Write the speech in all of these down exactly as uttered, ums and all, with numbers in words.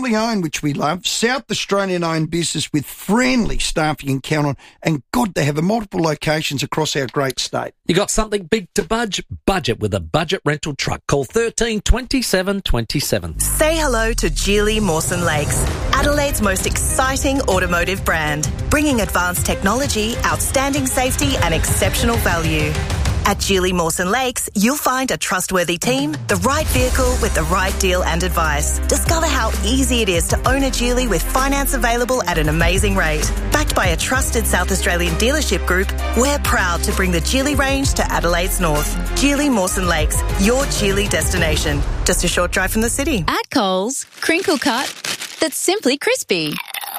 family owned, which we love, South Australian owned business with friendly staff you can count on, and God, they have a multiple locations across our great state. You got something big to budge? Budget with a budget rental truck. Call thirteen twenty-seven twenty-seven. Say hello to Geely Mawson Lakes, Adelaide's most exciting automotive brand, bringing advanced technology, outstanding safety and exceptional value. At Geely Mawson Lakes, you'll find a trustworthy team, the right vehicle with the right deal and advice. Discover how easy it is to own a Geely with finance available at an amazing rate. Backed by a trusted South Australian dealership group, we're proud to bring the Geely range to Adelaide's north. Geely Mawson Lakes, your Geely destination. Just a short drive from the city. At Coles, crinkle cut that's simply crispy.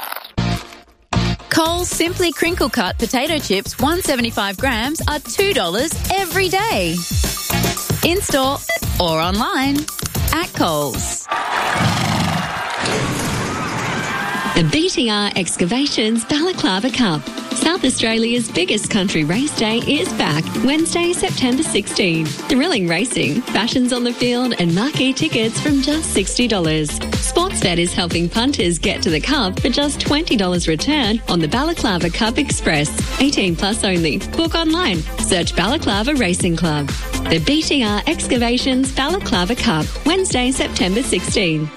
Coles Simply Crinkle Cut potato chips, one hundred seventy-five grams, are two dollars every day. In-store or online at Coles. The B T R Excavations Balaclava Cup. South Australia's biggest country race day is back Wednesday, September sixteenth. Thrilling racing, fashions on the field and marquee tickets from just sixty dollars. Sportsbet is helping punters get to the Cup for just twenty dollars return on the Balaclava Cup Express. eighteen plus only. Book online. Search Balaclava Racing Club. The B T R Excavations Balaclava Cup, Wednesday, September sixteenth.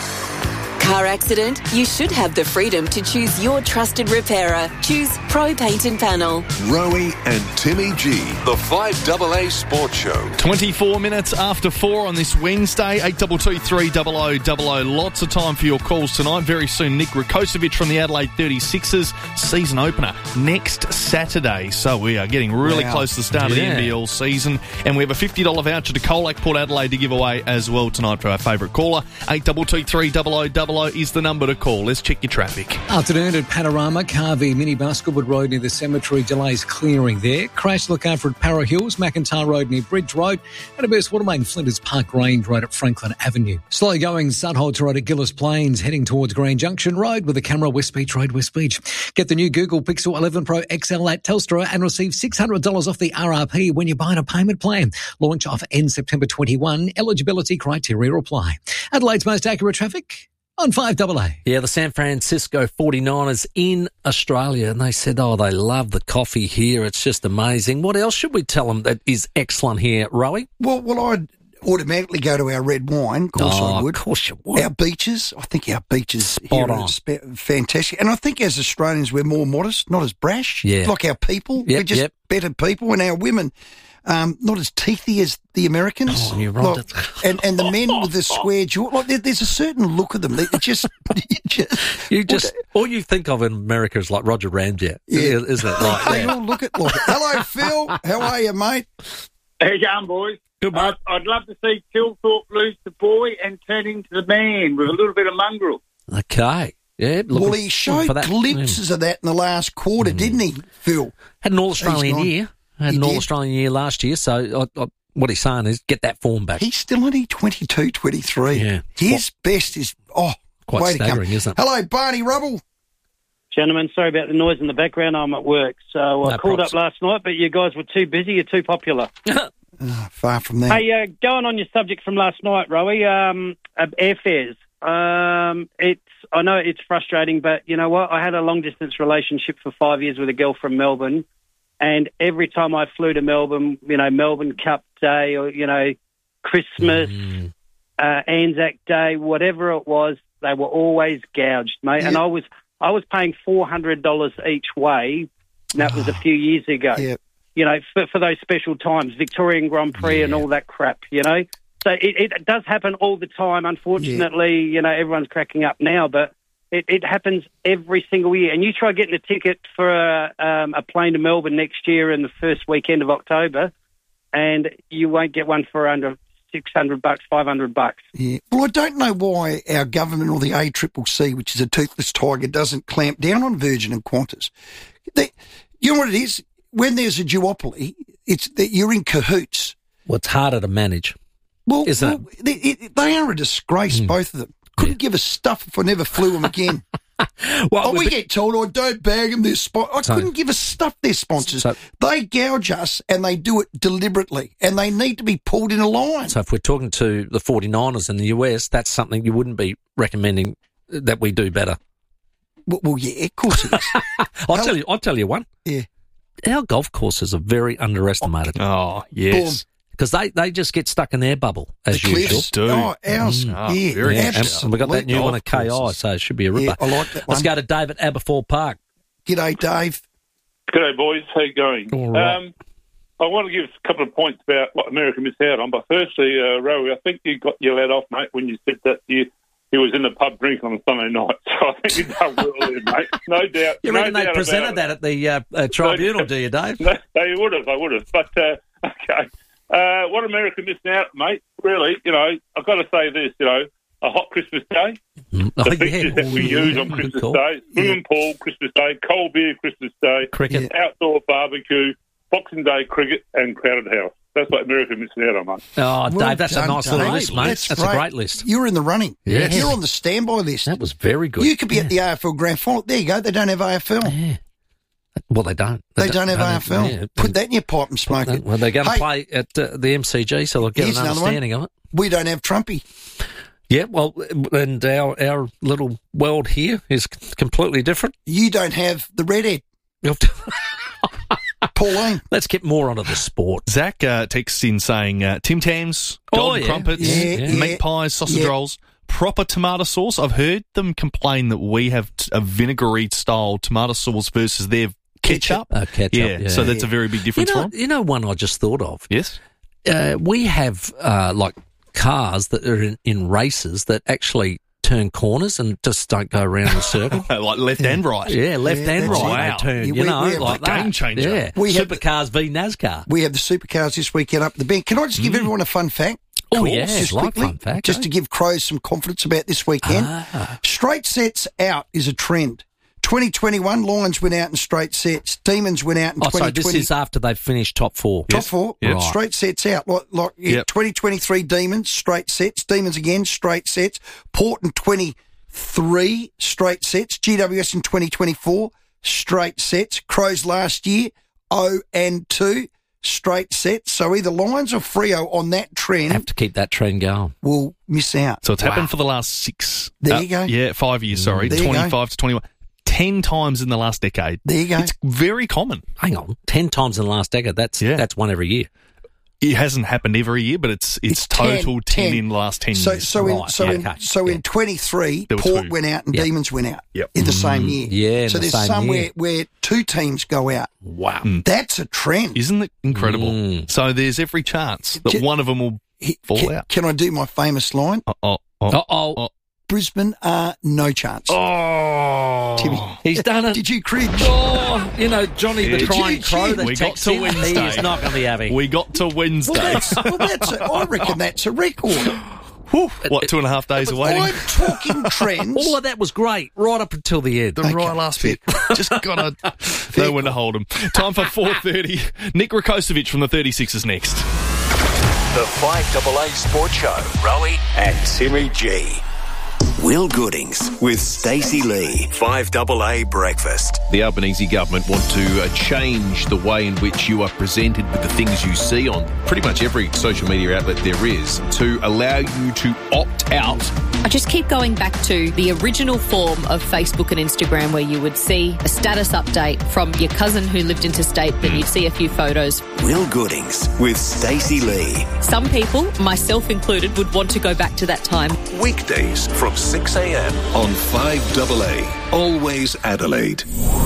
Car accident? You should have the freedom to choose your trusted repairer. Choose Pro Paint and Panel. Rowie and Timmy G, the five A A Sports Show. twenty-four minutes after four on this Wednesday, eight two two three double oh double oh. Lots of time for your calls tonight. Very soon, Nick Rakocevic from the Adelaide thirty-sixers, season opener next Saturday. So we are getting really Wow. close to the start Yeah. of the N B L season, and we have a fifty dollars voucher to Colac Port Adelaide to give away as well tonight for our favourite caller. eight two two three double oh double oh is the number to call. Let's check your traffic. Afternoon at Panorama, Carvey minibus, Goodwood Road near the cemetery, delays clearing there. Crash look out for at Para Hills, McIntyre Road near Bridge Road, and a burst water main, Flinders Park Range Road at Franklin Avenue. Slow going, Sutholter Road at Gillis Plains, heading towards Grand Junction Road with the camera, West Beach Road, West Beach. Get the new Google Pixel eleven Pro X L at Telstra and receive six hundred dollars off the R R P when you buy a payment plan. Launch off ends September twenty-first. Eligibility criteria apply. Adelaide's most accurate traffic on five A A. Yeah, the San Francisco forty-niners in Australia, and they said, oh, they love the coffee here. It's just amazing. What else should we tell them that is excellent here, Rowie? Well, well, I'd automatically go to our red wine. Of course Oh, I would. of course you would. Our beaches. I think our beaches Spot here on. are spe- fantastic. And I think as Australians, we're more modest, not as brash. Yeah. Like our people. Yep, we're just yep. better people. And our women, um, not as teethy as the Americans. Oh, you're right. Like, and, and the men with the square jaw. Like there, there's a certain look of them. They they just... you just, You just all you think of in America is like Roger Ramjet, Yeah. isn't it? Like They that. all look at like it. Hello, Phil. How are you, mate? How you going, boys? Good, mate. I'd, I'd love to see Tilthorpe lose the boy and turn into the man with a little bit of mongrel. Okay. Yeah, looking Well, he showed for that. glimpses of that in the last quarter, didn't he, Phil? Had an All-Australian He's gone. year. Had He an did. All-Australian year last year, so I, I, what he's saying is get that form back. He's still only twenty-two, twenty-three. Yeah. His best is, oh, Quite way to come. staggering, isn't it? Hello, Barney Rubble. Gentlemen, sorry about the noise in the background. I'm at work. So I No called props. up last night, but you guys were too busy. You're too popular. Oh, far from that. Hey, uh, going on your subject from last night, Rowie, um, uh, airfares. Um, it's I know it's frustrating, but you know what? I had a long-distance relationship for five years with a girl from Melbourne, and every time I flew to Melbourne, you know, Melbourne Cup Day or, you know, Christmas, Mm. uh, Anzac Day, whatever it was, they were always gouged, mate. And Yeah. I was I was paying four hundred dollars each way, and that was a few years ago. Yeah. You know, for, for those special times, Victorian Grand Prix and Yeah. all that crap, you know. So it, it does happen all the time. Unfortunately, you know, everyone's cracking up now, but it, it happens every single year. And you try getting a ticket for a, um, a plane to Melbourne next year in the first weekend of October, and you won't get one for under six hundred bucks, five hundred bucks. Yeah. Well, I don't know why our government or the A C C C, which is a toothless tiger, doesn't clamp down on Virgin and Qantas. They, you know what it is? When there's a duopoly, it's that you're in cahoots. Well, it's harder to manage. Well, Isn't well they, it, they are a disgrace, both of them. Couldn't give a stuff if I never flew them again. Well, oh, we but- get told, oh, don't bag them, they're spon-. I So- couldn't give a stuff their sponsors. So- they gouge us, and they do it deliberately, and they need to be pulled in a line. So if we're talking to the forty-niners in the U S, that's something you wouldn't be recommending that we do better. Well, well yeah, of course it is. I'll tell you. I'll tell you one. Yeah. Our golf courses are very underestimated. Oh, yes. Because they, they just get stuck in their bubble, as the usual. cliffs do. Oh, ours, Mm. oh, yeah, very Yeah, absolutely. and we've got that new one at K I, Golf so it should be a ripper. Yeah, I like that Let's one. go to David Aberfoyle Park. G'day, Dave. G'day, boys. How you going? All right. Um, I want to give a couple of points about what America missed out on. But firstly, uh, Rowie, I think you got your lad off, mate, when you said that you, he was in the pub drinking on a Sunday night. So I think you've done well there, mate. No doubt. You no reckon they doubt presented about that at the uh, uh, tribunal, do you, Dave? No, they would have. They would have. But, uh, okay. Uh, what America missed out, mate, really, you know, I've got to say this, you know, a hot Christmas day, Mm. the Oh, pictures yeah. that we Oh, use yeah. on Christmas Cool. Day, swimming pool Christmas Day, cold beer Christmas Day, Cricket. outdoor barbecue, Boxing Day cricket, and crowded house. That's what America missing out on, mate. Oh, Well Dave, that's done, a nice little Dave. list, mate. That's That's, great. a great list. You're in the running. Yes. You're on the standby list. That was very good. You could be at the A F L Grand Final. There you go. They don't have A F L. Yeah. Well, they don't. They don't have A F L. yeah. Put that in your pipe and smoke it. Well, they're going to Hey, play at uh, the M C G, so they'll get here's an another one. understanding of it. We don't have Trumpy. Yeah, well, and our our little world here is completely different. You don't have the redhead. Pauline. Let's get more onto the sport. Zach uh, texts in saying uh, Tim Tams, Oh, golden yeah. crumpets, Yeah, yeah. meat pies, sausage Yeah. rolls, proper tomato sauce. I've heard them complain that we have t- a vinegary style tomato sauce versus their ketchup. Uh, ketchup, yeah, yeah. so that's a very big You difference know, for them. you know one I just thought of? Yes. Uh, we have, uh, like, cars that are in, in races that actually turn corners and just don't go around the circle. Like left and right. Yeah, left Yeah, and that's right. it. They turn, Yeah, you we- know, we have like the that. game changer. Yeah, We have- supercars v NASCAR. We have the supercars this weekend up at the bank. Can I just give everyone a fun fact? Oh, Course, yeah, just like quickly, fun fact, just eh? to give Crows some confidence about this weekend. Ah. Straight sets out is a trend. twenty twenty-one, Lions went out in straight sets. Demons went out in Oh, so twenty this twenty. is after they've finished top four. Top four, Yep. Right. straight sets out. Like, like yeah, Yep. twenty twenty-three Demons, straight sets. Demons again, straight sets. Port in twenty-three, straight sets. G W S in twenty twenty-four, straight sets. Crows last year, oh and two, straight sets. So either Lions or Freo on that trend Have to keep that trend going. will miss out. So it's Wow. happened for the last six. There uh, you go. Yeah, five years, sorry. There you go. twenty-five to twenty-one. Ten times in the last decade. There you go. It's very common. Hang on, ten times in the last decade. That's Yeah. that's one every year. It hasn't happened every year, but it's it's, It's ten, total ten, ten. in the last ten So, years. so in Right, so yeah, in okay. so Yeah. in twenty-three, There were Port two. went out and Yep. Demons went out. Yep. In the same year. yeah, in So the there's same somewhere year. where two teams go out. Wow. That's a trend. Isn't it incredible? Mm. So there's every chance that Can- one of them will fall can, out. can I do my famous line? Oh, oh, oh. Uh-oh. Oh. Brisbane are no chance. Oh. Timmy, He's done it. did you cringe? Oh, you know, Johnny the Did crying you crow cheat? that We got texts to in, he Wednesday. is not going to be having. We got to Wednesday. Well, that's, well, that's a, I reckon that's a record. Whew, what, two and a half days of waiting? I'm talking trends. All of that was great, right up until the end. The right last bit. Just got to know when to hold them. Time for four thirty. Nick Rakocevic from the thirty-sixers next. The five A A Sports Show. Rowie and Timmy G. Will Goodings with Stacey Lee. five A A Breakfast. The Albanese government want to uh, change the way in which you are presented with the things you see on pretty much every social media outlet there is to allow you to opt out. I just keep going back to the original form of Facebook and Instagram where you would see a status update from your cousin who lived interstate, then you'd see a few photos. Will Goodings with Stacey Lee. Some people, myself included, would want to go back to that time. Weekdays from six a.m. on five A A. Always Adelaide.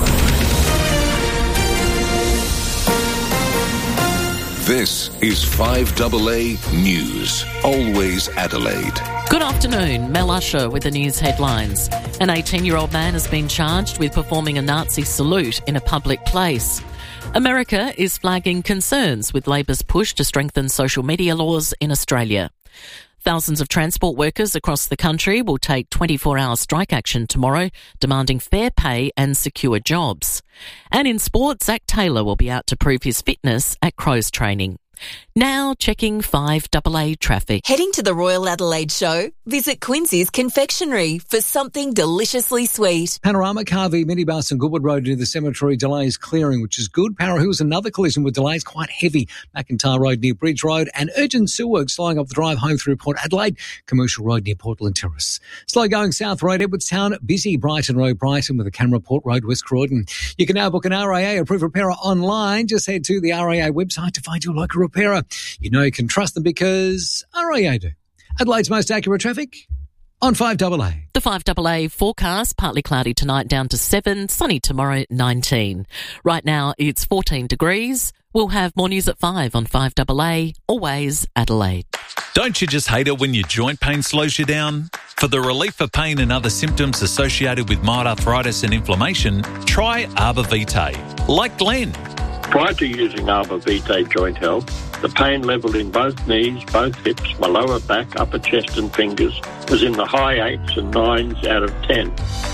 This is five A A News. Always Adelaide. Good afternoon. Mel Usher with the news headlines. An eighteen-year-old man has been charged with performing a Nazi salute in a public place. America is flagging concerns with Labor's push to strengthen social media laws in Australia. Thousands of transport workers across the country will take twenty-four hour strike action tomorrow, demanding fair pay and secure jobs. And in sport, Zach Taylor will be out to prove his fitness at Crows training. Now checking five double A traffic. Heading to the Royal Adelaide Show? Visit Quincy's Confectionery for something deliciously sweet. Panorama Carvey minibus and Goodwood Road near the cemetery delays clearing, which is good. Para Hills, another collision with delays, quite heavy. McIntyre Road near Bridge Road and urgent sewer work slowing up the drive home through Port Adelaide. Commercial Road near Portland Terrace. Slow going South Road, Edwardstown, busy Brighton Road, Brighton with a camera Port Road, West Croydon. You can now book an R A A approved repairer online. Just head to the R A A website to find your local repairer. You know you can trust them because R A A do. Adelaide's most accurate traffic on five double A. The five double A forecast, partly cloudy tonight down to seven, sunny tomorrow nineteen. Right now it's fourteen degrees. We'll have more news at five on five double A, always Adelaide. Don't you just hate it when your joint pain slows you down? For the relief of pain and other symptoms associated with mild arthritis and inflammation, try Arbor Vitae. Like Glenn. Prior to using Arbor Vitae Joint Health, the pain level in both knees, both hips, my lower back, upper chest and fingers was in the high eights and nines out of ten.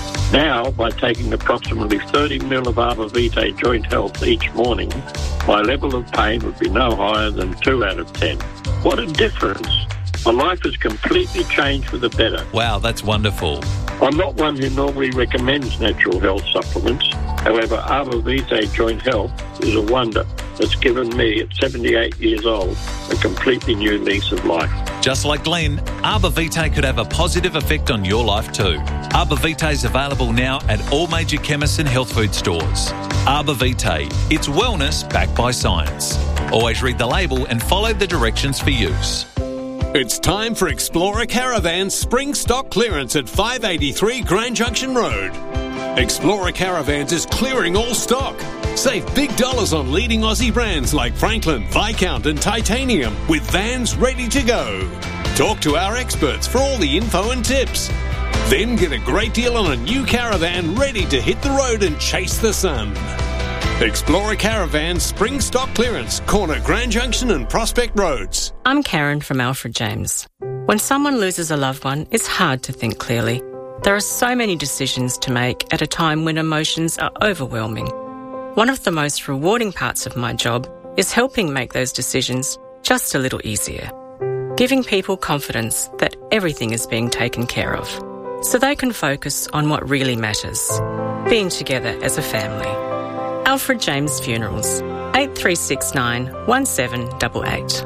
Now, by taking approximately thirty mil of Arbor Vitae Joint Health each morning, my level of pain would be no higher than two out of ten. What a difference. My life has completely changed for the better. Wow, that's wonderful. I'm not one who normally recommends natural health supplements. However, Arbor Vitae Joint Health is a wonder that's given me, at seventy-eight years old, a completely new lease of life. Just like Glenn, Arbor Vitae could have a positive effect on your life too. Arbor Vitae is available now at all major chemists and health food stores. Arbor Vitae, it's wellness backed by science. Always read the label and follow the directions for use. It's time for Explorer Caravan's spring stock clearance at five eighty-three Grand Junction Road. Explorer Caravans is clearing all stock. Save big dollars on leading Aussie brands like Franklin, Viscount and Titanium with vans ready to go. Talk to our experts for all the info and tips. Then get a great deal on a new caravan ready to hit the road and chase the sun. Explorer Caravan Spring Stock Clearance, corner Grand Junction and Prospect Roads. I'm Karen from Alfred James. When someone loses a loved one, it's hard to think clearly. There are so many decisions to make at a time when emotions are overwhelming. One of the most rewarding parts of my job is helping make those decisions just a little easier. Giving people confidence that everything is being taken care of, so they can focus on what really matters, being together as a family. Alfred James Funerals, eight three six nine, one seven eight eight.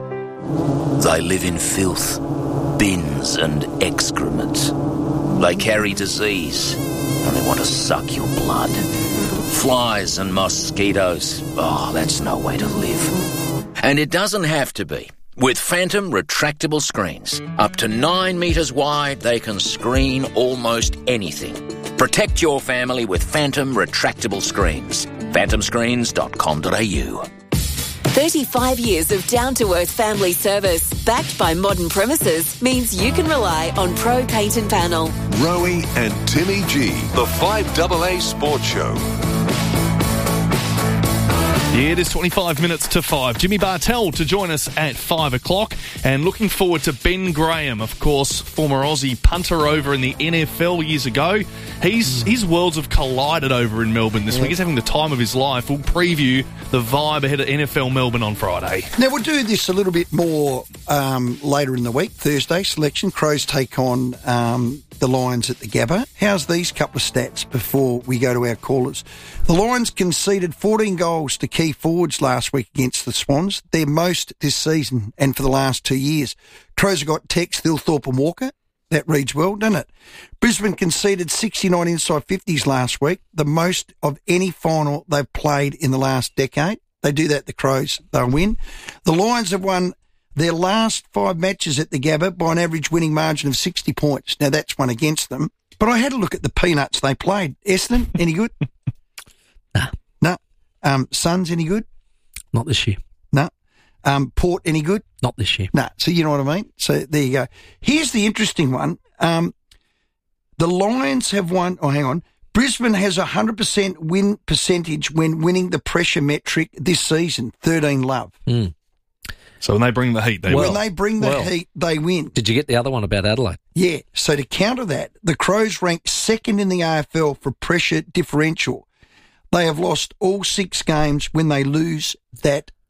They live in filth, bins and excrement. They carry disease and they want to suck your blood. Flies and mosquitoes. Oh, that's no way to live. And it doesn't have to be. With Phantom retractable screens, up to nine metres wide, they can screen almost anything. Protect your family with Phantom retractable screens. phantom screens dot com dot a u. thirty-five years of down-to-earth family service, backed by modern premises, means you can rely on Pro Paint and Panel. Rowie and Timmy G, the five double A Sports Show. Yeah, it is twenty-five minutes to five. Jimmy Bartell to join us at five o'clock. And looking forward to Ben Graham, of course, former Aussie punter over in the N F L years ago. He's, his worlds have collided over in Melbourne this yeah. week. He's having the time of his life. We'll preview the vibe ahead of N F L Melbourne on Friday. Now, we'll do this a little bit more um, later in the week. Thursday selection. Crows take on um, the Lions at the Gabba. How's these couple of stats before we go to our callers? The Lions conceded fourteen goals to key forwards last week against the Swans, their most this season and for the last two years. Crows have got Tex, Thilthorpe and Walker. That reads well, doesn't it? Brisbane conceded sixty-nine inside fifties last week, the most of any final they've played in the last decade. They do that, the Crows, they'll win. The Lions have won their last five matches at the Gabba by an average winning margin of sixty points. Now, that's one against them. But I had a look at the Peanuts they played. Essendon, any good? No. No. Um, Suns, any good? Not this year. No. Um, Port, any good? Not this year. No. So you know what I mean? So there you go. Here's the interesting one. Um, the Lions have won, oh, hang on. Brisbane has a one hundred percent win percentage when winning the pressure metric this season, thirteen love. Mm. So when they bring the heat, they When win. they bring the well, heat, they win. Did you get the other one about Adelaide? Yeah. So to counter that, the Crows rank second in the A F L for pressure differential. They have lost all six games when they lose that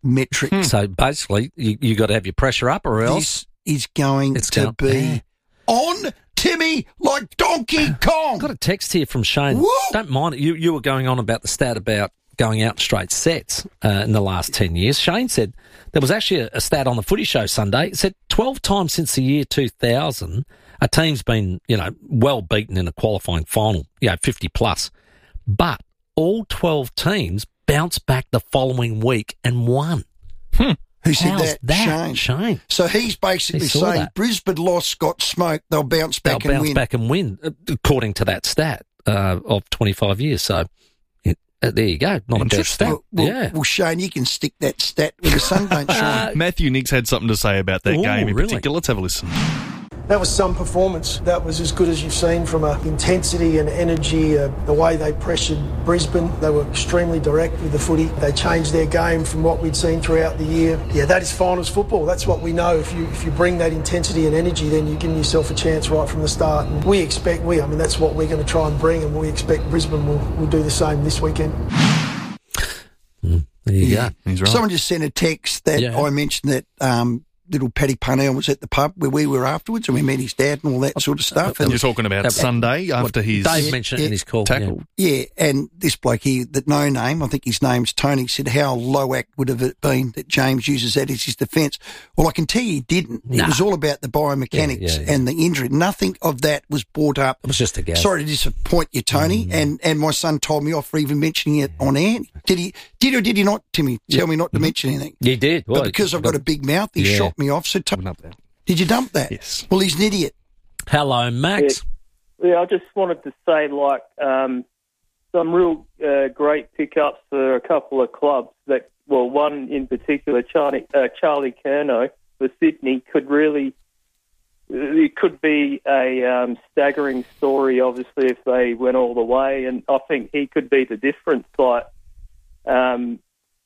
metric. So basically, you you got to have your pressure up, or else This is going It's to going- be yeah. on Timmy like Donkey Kong. got a text here from Shane. Woo! Don't mind it. You you were going on about the stat about going out straight sets uh, in the last ten years. Shane said there was actually a, a stat on the Footy Show Sunday. It said twelve times since the year two thousand, a team's been, you know, well beaten in a qualifying final, you know, fifty plus. But all twelve teams bounced back the following week and won. Hmm. Who said How's that? that? Shane. Shane. So he's basically He saw saying that. Brisbane lost, got smoked, they'll bounce They'll back and bounce win. back and win, uh, according to that stat uh, of twenty-five years. So it, uh, there you go. Not a bad stat. Well, well, yeah. well, Shane, you can stick that stat where the sun don't shine. Matthew Nix had something to say about that Ooh, game in really? particular. Let's have a listen. That was some performance. That was as good as you've seen from a intensity and energy, uh, the way they pressured Brisbane. They were extremely direct with the footy. They changed their game from what we'd seen throughout the year. Yeah, that is finals football. That's what we know. If you if you bring that intensity and energy, then you're giving yourself a chance right from the start. And we expect, we, I mean, that's what we're going to try and bring, and we expect Brisbane will, will do the same this weekend. There you Yeah. go. He's right. Someone just sent a text that Yeah. I mentioned that um, little Paddy Parnell was at the pub where we were afterwards, and we met his dad and all that sort of stuff. And You're talking about Uh, Sunday after his Dave mentioned it in his call. tackle. Yeah, and this bloke here, that no name, I think his name's Tony, said how low act would have it been that James uses that as his defence. Well, I can tell you he didn't. Nah. It was all about the biomechanics Yeah, yeah, yeah. and the injury. Nothing of that was brought up. It was just a gas. Sorry to disappoint you, Tony, and, and my son told me off for even mentioning it on air. Did he Did or did he not, Timmy, tell me not to mention anything? You did. But Well, because I've got a big mouth, he Yeah. shot me off. So t- Up there. did you dump that? Yes. Well, he's an idiot. Hello, Max. Yeah, I just wanted to say, like, um, some real uh, great pickups for a couple of clubs. That, well, one in particular, Charlie, uh, Charlie Curnow for Sydney, could really, it could be a um, staggering story, obviously, if they went all the way. And I think he could be the difference. Like, um,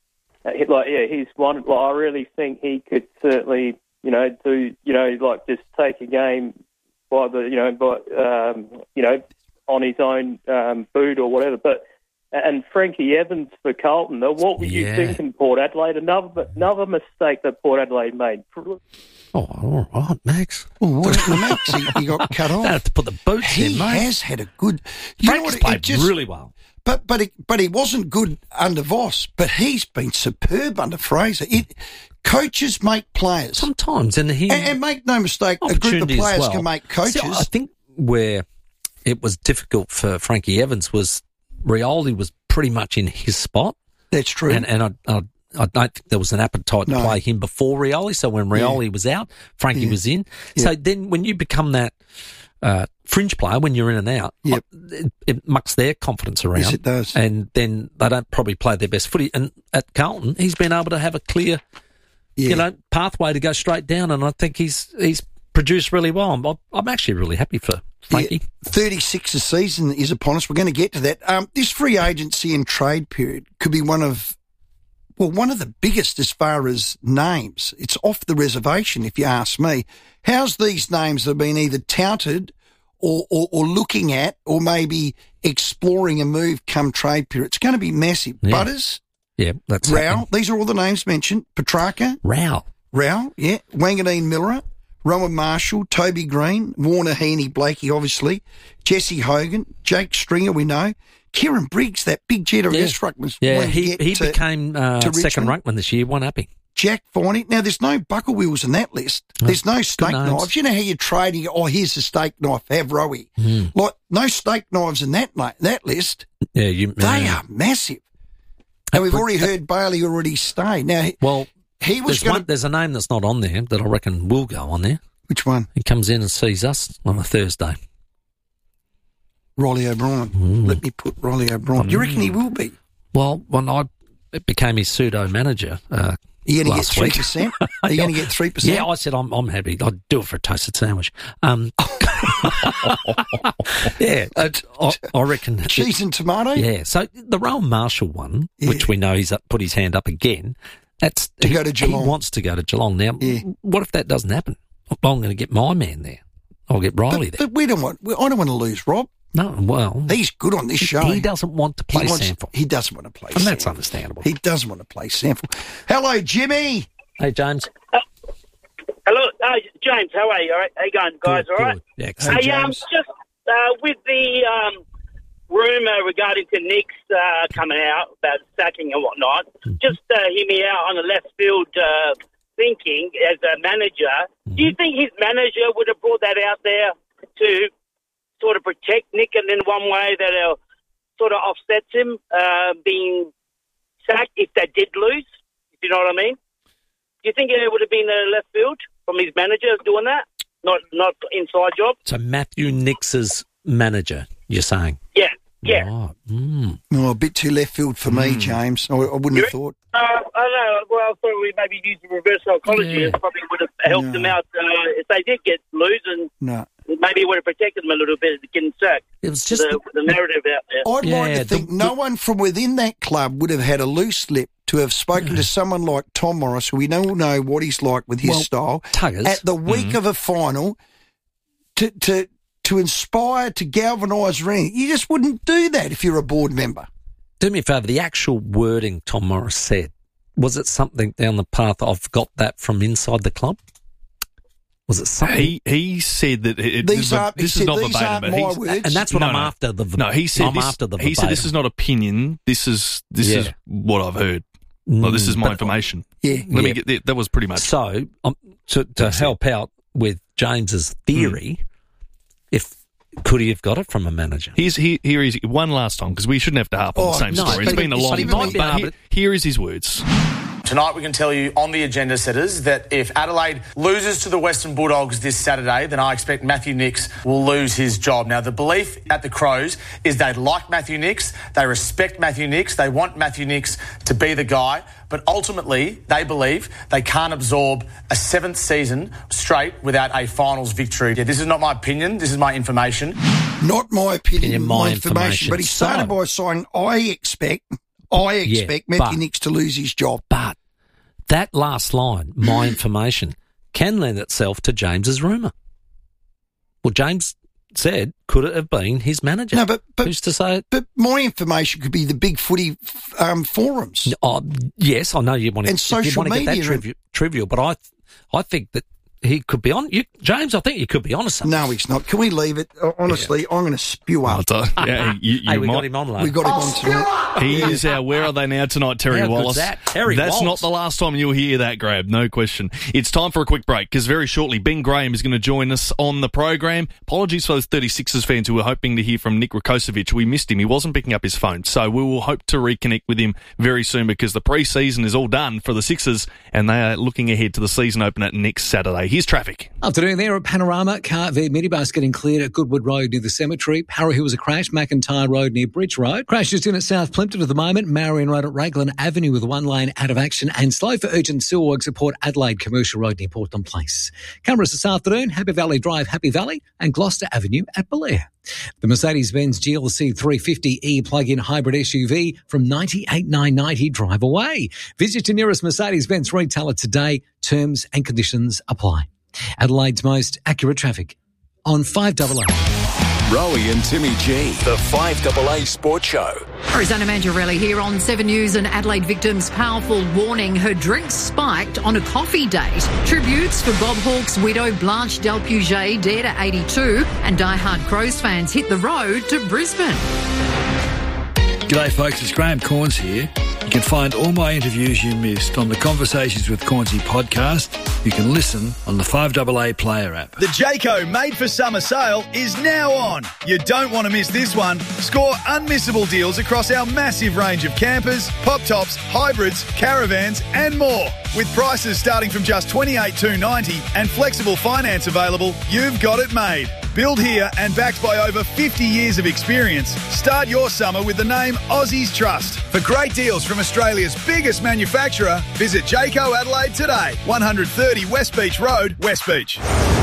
he- like yeah, he's one. Like, I really think he could certainly, you know, do, you know, like just take a game by the, you know, by, um, you know, on his own um, boot or whatever. But and Frankie Evans for Carlton, though, what were you Yeah. thinking, Port Adelaide? Another another mistake that Port Adelaide made. Oh, all right, Max. Oh, what happened to Max? He, he got cut off. Don't have to put the boots He in, mate. has had a good. You know Frank's what? it- played it just- really well. But but it, but he wasn't good under Voss. But he's been superb under Fraser. It, coaches make players, Sometimes, and he and, and make no mistake, a group of opportunities players well. can make coaches. See, I think where it was difficult for Frankie Evans was Rioli was pretty much in his spot. That's true. And, and I, I, I don't think there was an appetite to No. play him before Rioli. So when Rioli was out, Frankie Yeah. was in. Yeah. So then when you become that uh, fringe player, when you're in and out, Yep. it, it mucks their confidence around. Yes, it does. And then they don't probably play their best footy. And at Carlton, he's been able to have a clear, Yeah. you know, pathway to go straight down. And I think he's he's produced really well. I'm, I'm actually really happy for Frankie. Yeah, thirty-six a season is upon us. We're going to get to that. Um, this free agency and trade period could be one of, well, one of the biggest as far as names. It's off the reservation, if you ask me. How's these names that have been either touted or, or, or looking at or maybe exploring a move come trade period? It's going to be massive. Yeah. Butters, Yeah, that's Rao, happening. these are all the names mentioned. Petrarca, Rao. Rao, yeah. Wanganeen Miller, Rowan Marshall, Toby Green, Warner Heaney, Blakey, obviously, Jesse Hogan, Jake Stringer, we know. Kieran Briggs, that big jet of Yeah. S ruckman. Yeah, he, he to, became uh, to second Richmond. ruckman this year, one upping. Jack Viney. Now, there's no buckle wheels in that list. There's no steak names. knives. You know how you're trading, oh, here's a steak knife, have Rowie. Mm. Like, no steak knives in that la- that list. Yeah, you. They uh, are massive. And we've already heard Bailey already stay. Now, he- Well, he was there's, going one, to... there's a name that's not on there that I reckon will go on there. Which one? He comes in and sees us on a Thursday. Rolly O'Brien. Mm. Let me put Rolly O'Brien. Do you reckon he will be? Well, when I became his pseudo manager, uh, Are you going to get last three week. percent? Are you going to get three percent? Yeah, I said I'm I'm happy. I'd do it for a toasted sandwich. Um, yeah, I, I, I reckon Cheese and tomato? Yeah. So the Rowan Marshall one, Yeah. which we know he's up, put his hand up again, that's To he, go to Geelong. He wants to go to Geelong. Now, Yeah. what if that doesn't happen? I'm going to get my man there. I'll get Riley But, there. but we don't want. We, I don't want to lose Rob. No, well... He's good on this he, show. He doesn't want to play he wants, Sample. He doesn't want to play And Sample. that's understandable. He doesn't want to play Sample. Hello, Jimmy. Hey, James. Hello, uh, James. How are you? All right? How you going, guys? Good, all right? good. Excellent. Hey, um, just uh, with the um, rumour regarding to Nick's uh, coming out about sacking and whatnot, mm-hmm. just uh, hear me out on the left field uh, thinking as a manager. Mm-hmm. Do you think his manager would have brought that out there to sort of protect Nick, and in one way that uh, sort of offsets him uh, being sacked if they did lose? If you know what I mean? Do you think it would have been a left field from his manager doing that? Not not inside job? So Matthew Nicks's manager, you're saying? Yeah, yeah. Right. Mm. Oh, a bit too left field for me, James. I, I wouldn't You have thought. Uh, I don't know. Well, I thought we maybe used the reverse psychology. Yeah. It probably would have helped No. them out uh, if they did get lose, and No. maybe it would have protected them a little bit at getting sacked. It was just the, the narrative out there. I'd like to think no one from within that club would have had a loose lip to have spoken to someone like Tom Morris, who we all know what he's like with his Well, style, Tuggers. at the week Mhm. of a final to to to inspire, to galvanise Rennie. You just wouldn't do that if you're a board member. Do me a favour, the actual wording Tom Morris said, was it something down the path, I've got that from inside the club? Was it something? He he said that it, These this, aren't- this he is said, not "These verbatim, aren't but my he's- words." And that's what No, I'm no. after. The, No, he said I'm this, after the he said this verbatim. is not opinion. This is this is Yeah. what I've heard. Like, this is my but- information. Yeah, Let me yeah. get that. That was pretty much. So, um, to, to help out with James's theory, if could he have got it from a manager? Here's here, here is one last time, because we shouldn't have to harp on Oh, the same no, story. It's but been a he- long but he time. might be But able here, to- here is his words. Tonight we can tell you on the agenda setters that if Adelaide loses to the Western Bulldogs this Saturday, then I expect Matthew Nicks will lose his job. Now, the belief at the Crows is they like Matthew Nicks, they respect Matthew Nicks, they want Matthew Nicks to be the guy, but ultimately they believe they can't absorb a seventh season straight without a finals victory. Yeah, this is not my opinion, this is my information. Not my opinion, Opinion, my my information. information. But he started So- by saying, I expect, I Yeah, expect Matthew but- Nicks to lose his job. But that last line, my information, can lend itself to James's rumour. Well, James said, could it have been his manager? No, but, but Who's to say it? But my information could be the big footy um, forums. Oh, yes, I know you want to, And social you want to get media that and- trivial, trivial, but I, I think that he could be on. You, James, I think you could be on to something. No, he's not. Can we leave it? Uh, Honestly, I'm going to spew up. Yeah, you, you hey, we might- got him on, lad. We got him on tonight. He is our Where Are They Now tonight, Terry How good's Wallace. that? Terry That's Wallace. not the last time you'll hear that, Grab, no question. It's time for a quick break, because very shortly Ben Graham is going to join us on the program. Apologies for those thirty-sixers fans who were hoping to hear from Nick Rakocevic. We missed him. He wasn't picking up his phone. So we will hope to reconnect with him very soon, because the pre-season is all done for the Sixers and they are looking ahead to the season opener next Saturday. Here's traffic. Afternoon there at Panorama. Car V minibus getting cleared at Goodwood Road near the cemetery. Para Hill was a crash. McIntyre Road near Bridge Road. Crash just in at South Plimpton at the moment. Marion Road at Raglan Avenue with one lane out of action. And slow for urgent sewer works at Port Adelaide Commercial Road near Portland Place. Cameras this afternoon. Happy Valley Drive, Happy Valley and Gloucester Avenue at Belair. The Mercedes-Benz G L C three fifty E plug-in hybrid S U V from ninety-eight thousand nine hundred ninety dollars drive away. Visit your nearest Mercedes-Benz retailer today. Terms and conditions apply. Adelaide's most accurate traffic on five double A. Rowie and Timmy G, the five double A Sports Show. Rosanna Mangiarelli here on Seven News. An Adelaide victim's powerful warning. Her drinks spiked on a coffee date. Tributes for Bob Hawke's widow Blanche Del Puget, dead at eighty-two. And diehard Crows fans hit the road to Brisbane. G'day folks, it's Graham Corns here. You can find all my interviews you missed on the Conversations with Cornsey podcast. You can listen on the five double A Player app. The Jayco Made for Summer sale is now on. You don't want to miss this one. Score unmissable deals across our massive range of campers, pop tops, hybrids, caravans and more. With prices starting from just twenty-eight thousand two hundred ninety dollars and flexible finance available, you've got it made. Built here and backed by over fifty years of experience, start your summer with the name Aussies Trust. For great deals from Australia's biggest manufacturer, visit Jayco Adelaide today, one thirty West Beach Road, West Beach.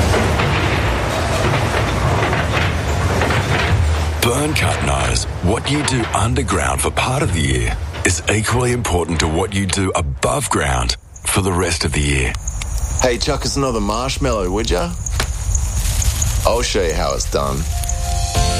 Burncut knows what you do underground for part of the year is equally important to what you do above ground for the rest of the year. Hey, chuck us another marshmallow, would ya? I'll show you how it's done.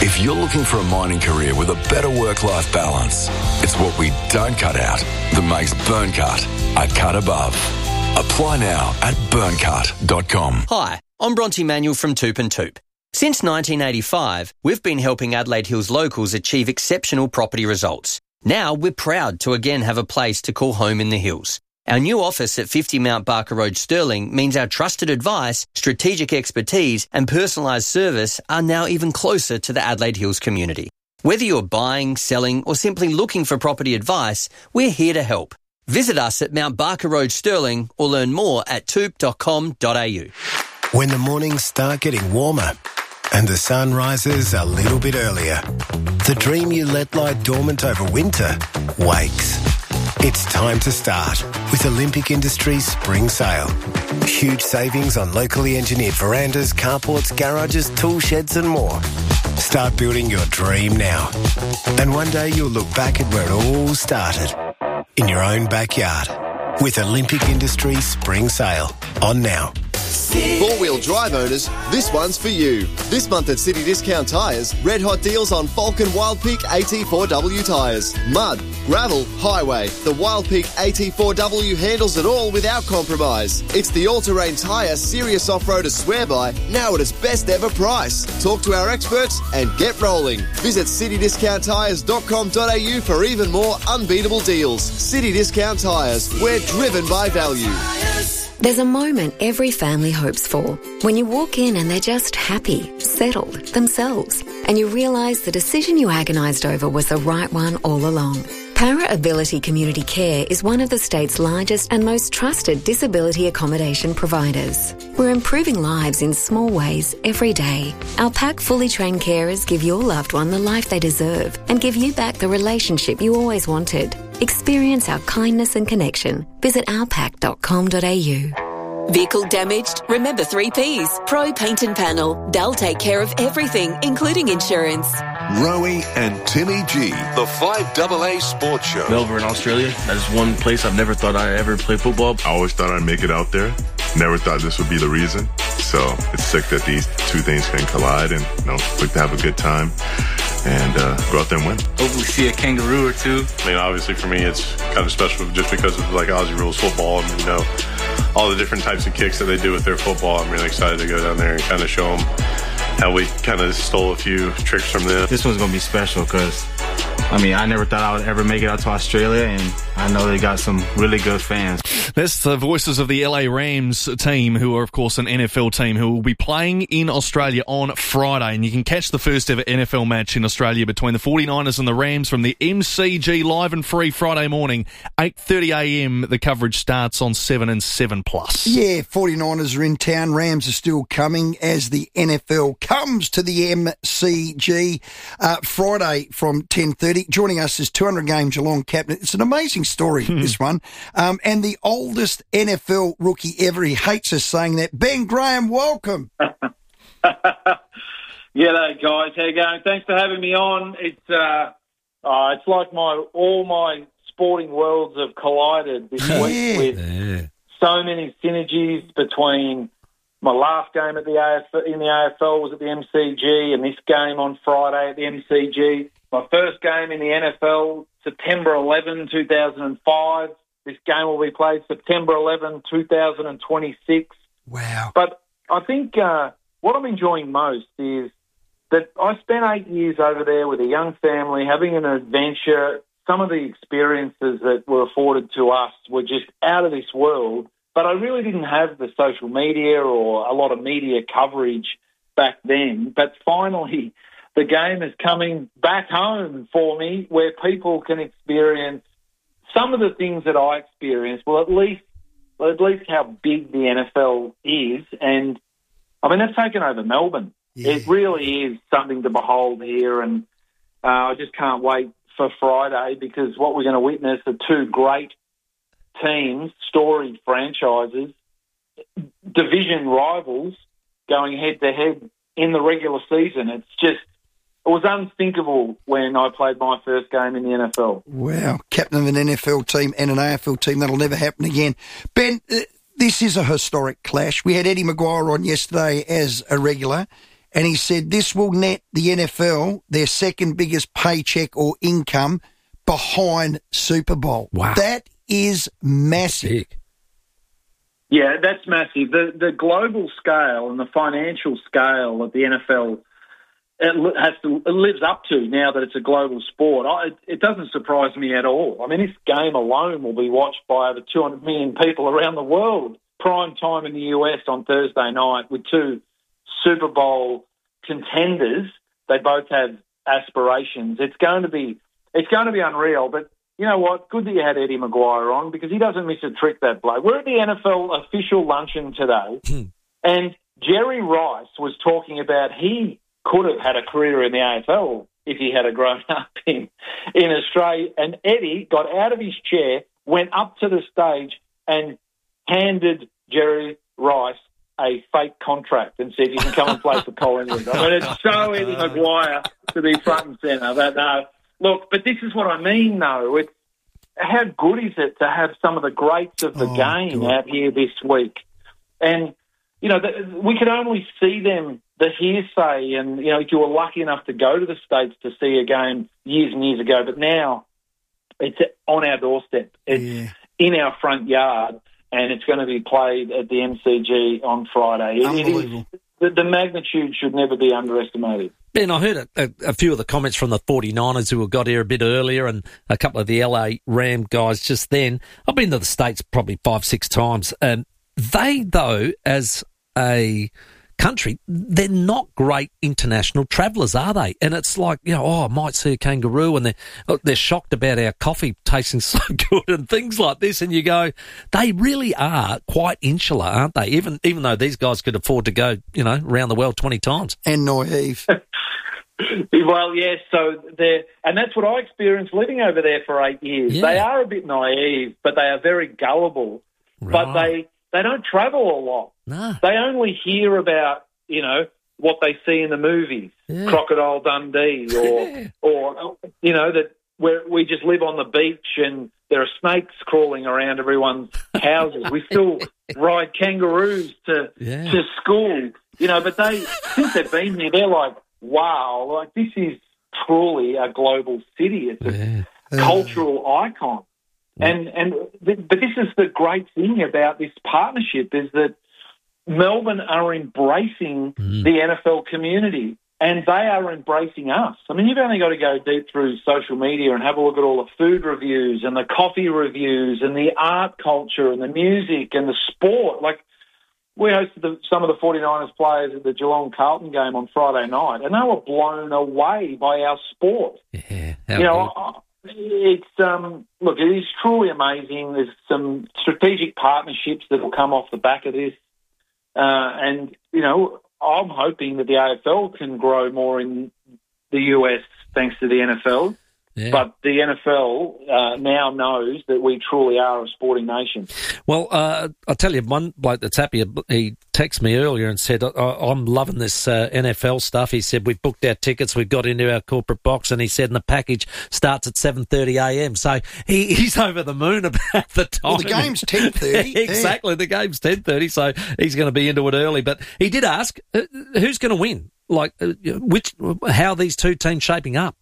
If you're looking for a mining career with a better work-life balance, it's what we don't cut out that makes Burncut a cut above. Apply now at burncut dot com. Hi, I'm Bronte Manuel from Toop and Toop. Since nineteen eighty-five, we've been helping Adelaide Hills locals achieve exceptional property results. Now we're proud to again have a place to call home in the hills. Our new office at fifty Mount Barker Road, Stirling, means our trusted advice, strategic expertise and personalised service are now even closer to the Adelaide Hills community. Whether you're buying, selling or simply looking for property advice, we're here to help. Visit us at Mount Barker Road, Stirling or learn more at toop dot com dot a u. When the mornings start getting warmer and the sun rises a little bit earlier, the dream you let lie dormant over winter wakes. It's time to start with Olympic Industries Spring Sale. Huge savings on locally engineered verandas, carports, garages, tool sheds and more. Start building your dream now. And one day you'll look back at where it all started. In your own backyard. With Olympic Industries Spring Sale. On now. Four-wheel drive owners, this one's for you. This month at City Discount Tyres, red hot deals on Falcon Wild Peak A T four W tyres. Mud, gravel, highway. The Wild Peak A T four W handles it all without compromise. It's the all-terrain tyre serious off-roaders swear by, now at its best ever price. Talk to our experts and get rolling. Visit city discount tyres dot com dot a u for even more unbeatable deals. City Discount Tyres, we're driven by value. There's a moment every family hopes for when you walk in and they're just happy, settled, themselves, and you realise the decision you agonised over was the right one all along. Para Ability Community Care is one of the state's largest and most trusted disability accommodation providers. We're improving lives in small ways every day. Our pack fully trained carers give your loved one the life they deserve and give you back the relationship you always wanted. Experience our kindness and connection. Visit our pack dot com dot a u. Vehicle damaged? Remember three P's. Pro Paint and Panel. They'll take care of everything, including insurance. Rowie and Timmy G, the five double A Sports Show. Melbourne, Australia. That is one place I've never thought I'd ever play football. I always thought I'd make it out there. Never thought this would be the reason. So it's sick that these two things can collide and, you know, quick to have a good time and uh, go out there and win. Hopefully see a kangaroo or two. I mean, obviously for me, it's kind of special just because of like Aussie rules football and, you know, all the different types of kicks that they do with their football. I'm really excited to go down there and kind of show them how we kind of stole a few tricks from them. This one's going to be special because, I mean, I never thought I would ever make it out to Australia, and I know they got some really good fans. That's the voices of the L A Rams team, who are, of course, an N F L team who will be playing in Australia on Friday. And you can catch the first ever N F L match in Australia between the forty-niners and the Rams from the M C G live and free Friday morning, eight thirty a m. The coverage starts on seven and seven plus. Yeah, forty-niners are in town. Rams are still coming as the N F L comes to the M C G uh, Friday from ten thirty. Joining us is two hundred game Geelong captain. It's an amazing story, this one. Um, and the oldest N F L rookie ever. He hates us saying that. Ben Graham, welcome. G'day, guys. How you going? Thanks for having me on. It's uh, uh, it's like my all my sporting worlds have collided this Yeah. week with Yeah. so many synergies between my last game at the A F L, in the A F L was at the M C G, and this game on Friday at the M C G. My first game in the N F L, September eleventh, two thousand five. This game will be played September eleventh, two thousand twenty-six. Wow. But I think uh, what I'm enjoying most is that I spent eight years over there with a young family, having an adventure. Some of the experiences that were afforded to us were just out of this world, but I really didn't have the social media or a lot of media coverage back then. But finally, the game is coming back home for me where people can experience some of the things that I experienced, well, at least well, at least how big the N F L is. And, I mean, they've taken over Melbourne. Yeah. It really is something to behold here, and uh, I just can't wait for Friday because what we're going to witness are two great teams, storied franchises, division rivals going head-to-head in the regular season. It's just, it was unthinkable when I played my first game in the N F L. Wow. Captain of an N F L team and an A F L team. That'll never happen again. Ben, uh, this is a historic clash. We had Eddie Maguire on yesterday as a regular, and he said this will net the N F L their second biggest paycheck or income behind Super Bowl. Wow. That is massive. Big. Yeah, that's massive. The the global scale and the financial scale that the N F L it li- has to it lives up to now that it's a global sport. I, it, it doesn't surprise me at all. I mean, this game alone will be watched by over two hundred million people around the world. Prime time in the U S on Thursday night with two Super Bowl contenders. They both have aspirations. It's going to be it's going to be unreal. But you know what? Good that you had Eddie Maguire on because he doesn't miss a trick, that bloke. We're at the N F L official luncheon today, and Jerry Rice was talking about he could have had a career in the A F L if he had a grown up in, in Australia. And Eddie got out of his chair, went up to the stage and handed Jerry Rice a fake contract and said, you can come and play for Collingwood. I mean, it's so Eddie Maguire to be front and centre. But no, look, but this is what I mean, though. It's, how good is it to have some of the greats of the Oh, game God. out here this week? And, you know, the, we could only see them, the hearsay, and, you know, if you were lucky enough to go to the States to see a game years and years ago, but now it's on our doorstep. It's Yeah. in our front yard, and it's going to be played at the M C G on Friday. It- it is, Unbelievable. the, the magnitude should never be underestimated. Ben, I heard a, a, a few of the comments from the forty-niners who got here a bit earlier and a couple of the L A Ram guys just then. I've been to the States probably five, six times. And they, though, as a country, they're not great international travellers, are they? And it's like, you know, oh, I might see a kangaroo, and they're, they're shocked about our coffee tasting so good and things like this. And you go, they really are quite insular, aren't they? Even even though these guys could afford to go, you know, around the world twenty times. And naive. Well, yes, so they're, and that's what I experienced living over there for eight years. Yeah. They are a bit naive, but they are very gullible. But they, they don't travel a lot. No. They only hear about, you know, what they see in the movies, Yeah. Crocodile Dundee, or, or you know, that where we just live on the beach and there are snakes crawling around everyone's houses. We still ride kangaroos to Yeah. to school, you know. But they, since they've been here, they're like, wow, like this is truly a global city. It's a Yeah. cultural icon. And and th- but this is the great thing about this partnership is that Melbourne are embracing the N F L community and they are embracing us. I mean, you've only got to go deep through social media and have a look at all the food reviews and the coffee reviews and the art culture and the music and the sport. Like, we hosted the, some of the forty-niners players at the Geelong Carlton game on Friday night, and they were blown away by our sport. Yeah. You know, I- it's um, look, it is truly amazing. There's some strategic partnerships that will come off the back of this, uh, and you know, I'm hoping that the A F L can grow more in the U S thanks to the N F L. Yeah. But the N F L uh, now knows that we truly are a sporting nation. Well, uh, I'll tell you, one bloke that's happy, he texted me earlier and said, I- I'm loving this uh, N F L stuff. He said, we've booked our tickets, we've got into our corporate box, and he said, and the package starts at seven thirty a.m. So he, he's over the moon about the time. Well, the game's ten thirty. Exactly, the game's ten thirty, so he's going to be into it early. But he did ask, uh, who's going to win? Like, uh, which, how are these two teams shaping up?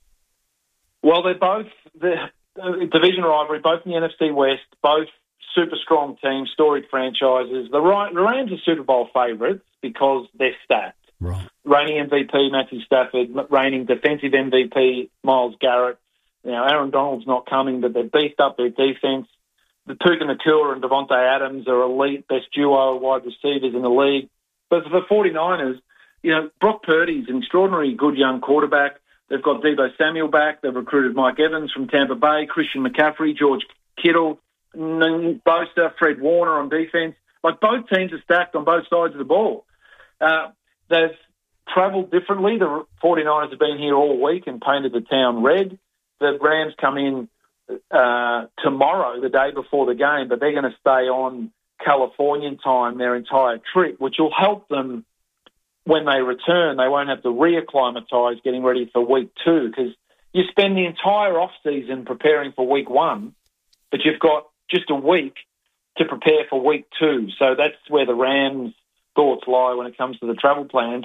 Well, they're both the uh, division rivalry, both in the N F C West, both super strong teams, storied franchises. The, Ra- the Rams are Super Bowl favourites because they're stacked. Right. Reigning M V P Matthew Stafford, reigning defensive M V P Myles Garrett. You know, Aaron Donald's not coming, but they've beefed up their defence. The Puka Nakua and Devontae Adams are elite, best duo of wide receivers in the league. But for the forty-niners, you know, Brock Purdy's an extraordinary good young quarterback. They've got Deebo Samuel back. They've recruited Mike Evans from Tampa Bay, Christian McCaffrey, George Kittle, N- Bosa, Fred Warner on defence. Like, both teams are stacked on both sides of the ball. Uh, they've travelled differently. The forty-niners have been here all week and painted the town red. The Rams come in uh, tomorrow, the day before the game, but they're going to stay on Californian time their entire trip, which will help them when they return. They won't have to reacclimatise getting ready for week two, because you spend the entire off-season preparing for week one, but you've got just a week to prepare for week two. So that's where the Rams' thoughts lie when it comes to the travel plans. But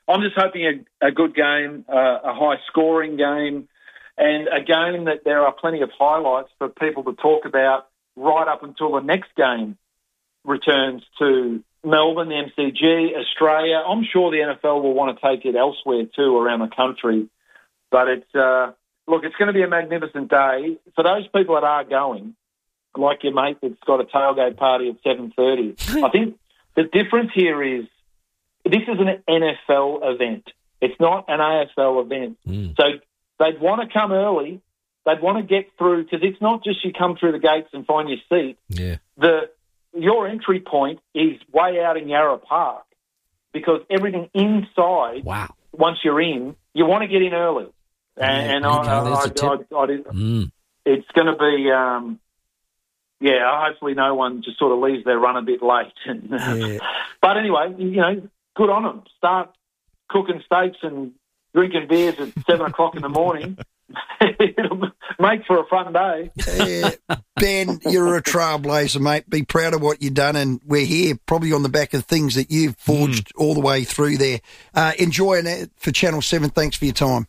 I'm just hoping a, a good game, uh, a high-scoring game, and a game that there are plenty of highlights for people to talk about right up until the next game returns to Melbourne, the M C G, Australia. I'm sure the N F L will want to take it elsewhere too around the country. But it's uh, look, it's going to be a magnificent day. For those people that are going, like your mate that's got a tailgate party at seven thirty, I think the difference here is this is an N F L event. It's not an A F L event. Mm. So they'd want to come early. They'd want to get through, because it's not just you come through the gates and find your seat. Yeah. The Your entry point is way out in Yarra Park, because everything inside, wow. once you're in, you want to get in early. And, yeah, and I, I, I, I, I, mm. it's going to be, um, yeah, hopefully no one just sort of leaves their run a bit late. And, yeah. But anyway, you know, good on them. Start cooking steaks and drinking beers at seven o'clock in the morning. It'll make for a fun day. Yeah, Ben, you're a trailblazer, mate. Be proud of what you've done, and we're here probably on the back of things that you've forged mm. all the way through there. Uh, enjoying it for Channel seven. Thanks for your time.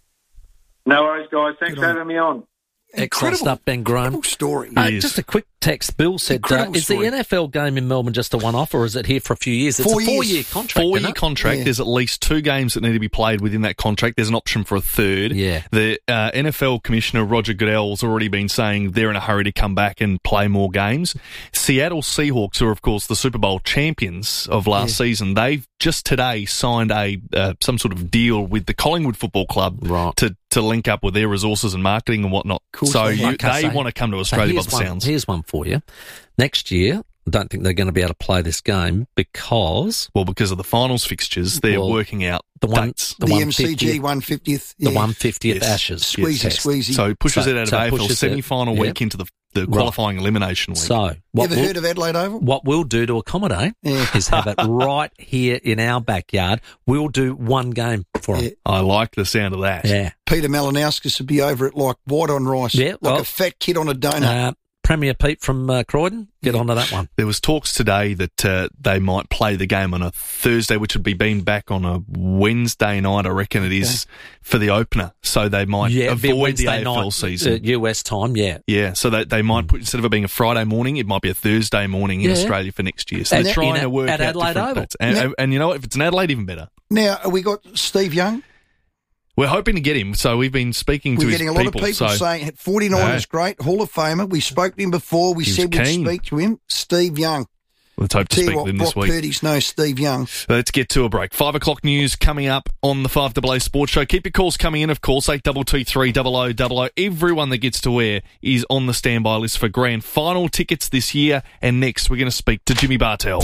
No worries, guys. Thanks for having me on. Excellent stuff, Ben Graham. Story. Uh, just a quick text. Bill said, uh, is story. the N F L game in Melbourne just a one-off, or is it here for a few years? It's Four a four-year years. contract. Four-year isn't it? contract. Yeah. There's at least two games that need to be played within that contract. There's an option for a third. Yeah. The uh, N F L Commissioner, Roger Goodell's already been saying they're in a hurry to come back and play more games. Seattle Seahawks, who are, of course, the Super Bowl champions of last Yeah. season, they've just today signed a uh, some sort of deal with the Collingwood Football Club right. to, to link up with their resources and marketing and whatnot. Cool. So you, Okay, they so- want to come to So Australia by here's the one, sounds. Here's one for you. Next year, I don't think they're going to be able to play this game because... Well, because of the finals fixtures, they're Well, working out the one, dates. the, The one M C G fiftieth one fiftieth. The Yeah. one fiftieth Yes. Ashes. Squeezy, test. squeezy. So it pushes So- it out of so A F L pushes it- semi-final week yep. into the, the qualifying elimination week. So, You what ever we'll, heard of Adelaide Oval? what we'll do to accommodate Yeah. is have it right here in our backyard. We'll do one game for them. Yeah. I like the sound of that. Yeah. Peter Malinauskas would be over it like white on rice. Yeah, like well, a fat kid on a donut. Uh, Premier Pete from uh, Croydon, get onto that one. There was talks today that uh, they might play the game on a Thursday, which would be being back on a Wednesday night, I reckon it is, for the opener. So they might Yeah, it'd be a avoid the Wednesday A F L night, season. uh, U S time, yeah. Yeah, so they, they might put, instead of it being a Friday morning, it might be a Thursday morning in Yeah. Australia for next year. So And they're that- trying in to a- work at out Adelaide different Oval. dates. And, Yeah. and you know what? If it's in Adelaide, even better. Now, we got Steve Young. We're hoping to get him. So we've been speaking to We're his getting a lot people. of people so saying forty-nine Yeah. is great, Hall of Famer. We spoke to him before. We He was said we'd keen. speak to him. Steve Young. let's hope to Tell speak you what, with him this Brock week. Purdy's knows Steve Young. Let's get to a break. Five o'clock news coming up on the five A A Sports Show. Keep your calls coming in, of course, eight two two three double oh double oh. Everyone that gets to wear is on the standby list for grand final tickets this year. And next, we're going to speak to Jimmy Bartell.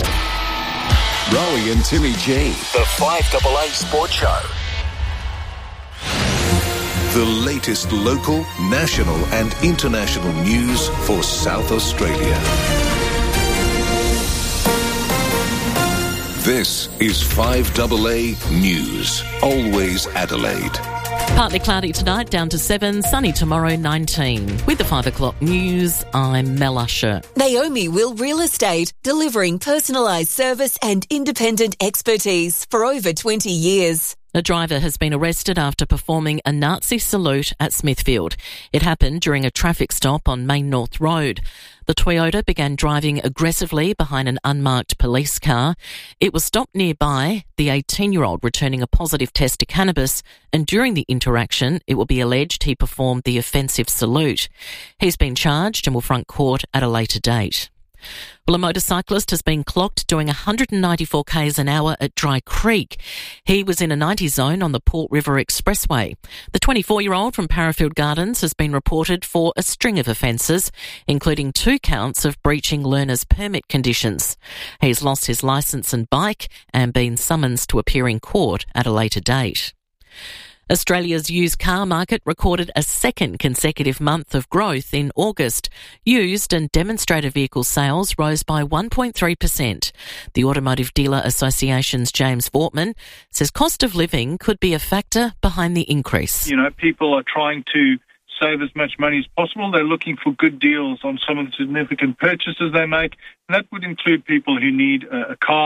Rowie and Timmy G. The five A A Sports Show. The latest local, national and international news for South Australia. This is five A A News. Always Adelaide. Partly cloudy tonight, down to seven. Sunny tomorrow, nineteen. With the five o'clock news, I'm Mel Usher. Naomi Will Real Estate, delivering personalised service and independent expertise for over twenty years. A driver has been arrested after performing a Nazi salute at Smithfield. It happened during a traffic stop on Main North Road. The Toyota began driving aggressively behind an unmarked police car. It was stopped nearby, the eighteen-year-old returning a positive test to cannabis, and during the interaction, it will be alleged he performed the offensive salute. He's been charged and will front court at a later date. Well, a motorcyclist has been clocked doing one hundred ninety-four k's an hour at Dry Creek. He was in a ninety zone on the Port River Expressway. The twenty-four-year-old from Parafield Gardens has been reported for a string of offences, including two counts of breaching learner's permit conditions. He's lost his licence and bike and been summoned to appear in court at a later date. Australia's used car market recorded a second consecutive month of growth in August. Used and demonstrator vehicle sales rose by one point three percent. The Automotive Dealer Association's James Vortman says cost of living could be a factor behind the increase. You know, people are trying to save as much money as possible. They're looking for good deals on some of the significant purchases they make. And that would include people who need a, a car,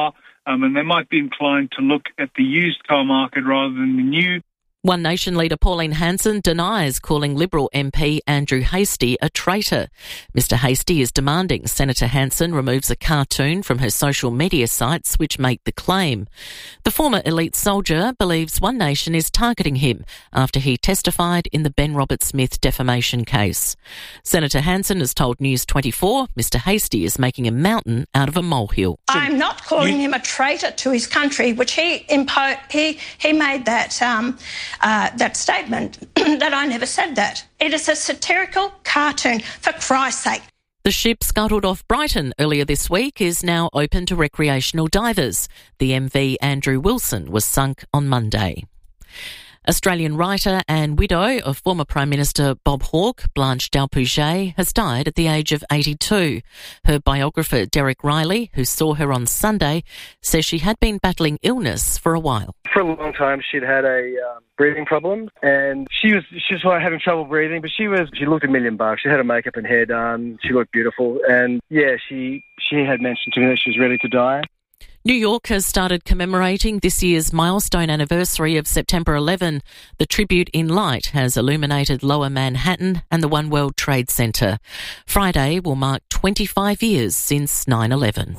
um, and they might be inclined to look at the used car market rather than the new. One Nation leader Pauline Hanson denies calling Liberal M P Andrew Hastie a traitor. Mister Hastie is demanding Senator Hanson removes a cartoon from her social media sites which make the claim. The former elite soldier believes One Nation is targeting him after he testified in the Ben Roberts-Smith defamation case. Senator Hanson has told News twenty-four Mister Hastie is making a mountain out of a molehill. I'm not calling him a traitor to his country, which he impo- he he made that um, uh, that statement that I never said that. It is a satirical cartoon, for Christ's sake. The ship scuttled off Brighton earlier this week is now open to recreational divers. The M V Andrew Wilson was sunk on Monday. Australian writer and widow of former Prime Minister Bob Hawke, Blanche Delpouget, has died at the age of eighty-two. Her biographer, Derek Riley, who saw her on Sunday, says she had been battling illness for a while. For a long time, she'd had a um, breathing problem, and she was she was having trouble breathing. But she was she looked a million bucks. She had her makeup and hair done. She looked beautiful, and yeah, she she had mentioned to me that she was ready to die. New York has started commemorating this year's milestone anniversary of September eleventh. The tribute in light has illuminated Lower Manhattan and the One World Trade Center. Friday will mark twenty-five years since nine eleven.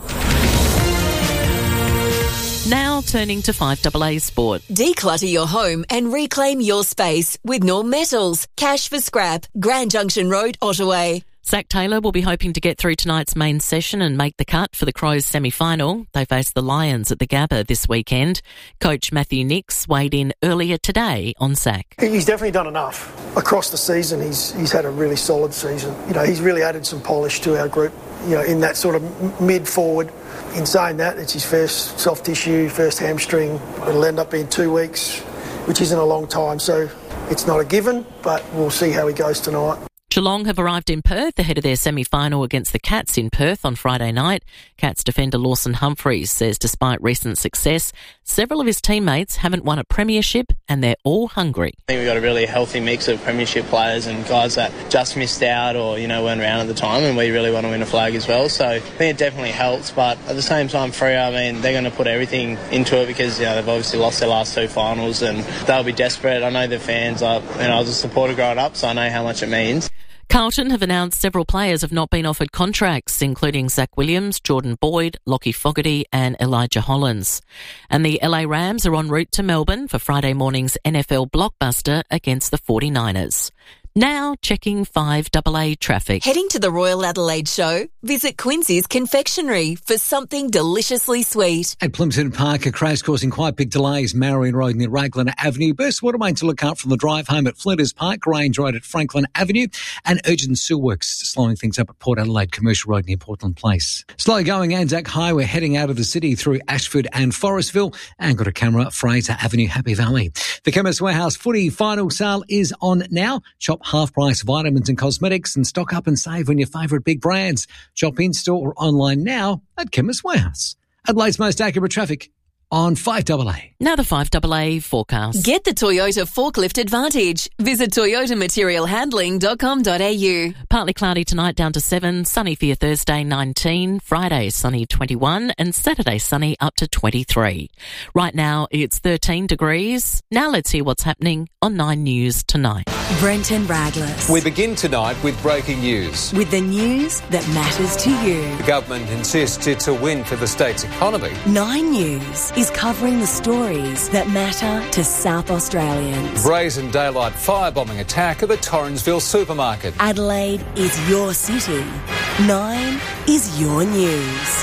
Now turning to five double A Sport. Declutter your home and reclaim your space with Norm Metals. Cash for scrap. Grand Junction Road, Ottaway. Zach Taylor will be hoping to get through tonight's main session and make the cut for the Crows semi-final. They face the Lions at the Gabba this weekend. Coach Matthew Nix weighed in earlier today on Zach. He's definitely done enough. Across the season, he's he's had a really solid season. You know, he's really added some polish to our group, you know, in that sort of mid-forward. In saying that, it's his first soft tissue, first hamstring. It'll end up being two weeks, which isn't a long time, so it's not a given, but we'll see how he goes tonight. Geelong have arrived in Perth ahead of their semi-final against the Cats in Perth on Friday night. Cats defender Lawson Humphreys says despite recent success, several of his teammates haven't won a premiership and they're all hungry. I think we've got a really healthy mix of premiership players and guys that just missed out or, you know, weren't around at the time, and we really want to win a flag as well. So I think it definitely helps, but at the same time, Freo, I mean, they're going to put everything into it because, you know, they've obviously lost their last two finals and they'll be desperate. I know the fans are, and I was a supporter growing up, so I know how much it means. Carlton have announced several players have not been offered contracts, including Zach Williams, Jordan Boyd, Lockie Fogarty and Elijah Hollins. And the L A Rams are en route to Melbourne for Friday morning's N F L blockbuster against the forty-niners. Now checking five double A traffic. Heading to the Royal Adelaide Show? Visit Quincy's Confectionery for something deliciously sweet. At Plimpton Park, a crash causing quite big delays. Marion Road near Raglan Avenue. Burst water main to look out from the drive home at Flinders Park. Range Road at Franklin Avenue. And urgent sewer works slowing things up at Port Adelaide Commercial Road near Portland Place. Slow going Anzac Highway heading out of the city through Ashford and Forestville. And got a camera, Fraser Avenue, Happy Valley. The Chemist Warehouse footy final sale is on now. Shop half-price vitamins and cosmetics and stock up and save on your favourite big brands. Shop in-store or online now at Chemist Warehouse. Adelaide's most accurate traffic on five double A. Now the five double A forecast. Get the Toyota Forklift Advantage. Visit toyota material handling dot com dot a u. Partly cloudy tonight down to seven, sunny for your Thursday nineteen, Friday sunny twenty-one and Saturday sunny up to twenty-three. Right now it's thirteen degrees. Now let's hear what's happening on Nine News tonight. Brenton Radless. We begin tonight with breaking news. With the news that matters to you. The government insists it's a win for the state's economy. Nine News is covering the stories that matter to South Australians. Brazen daylight firebombing attack at the Torrensville supermarket. Adelaide is your city. Nine is your news.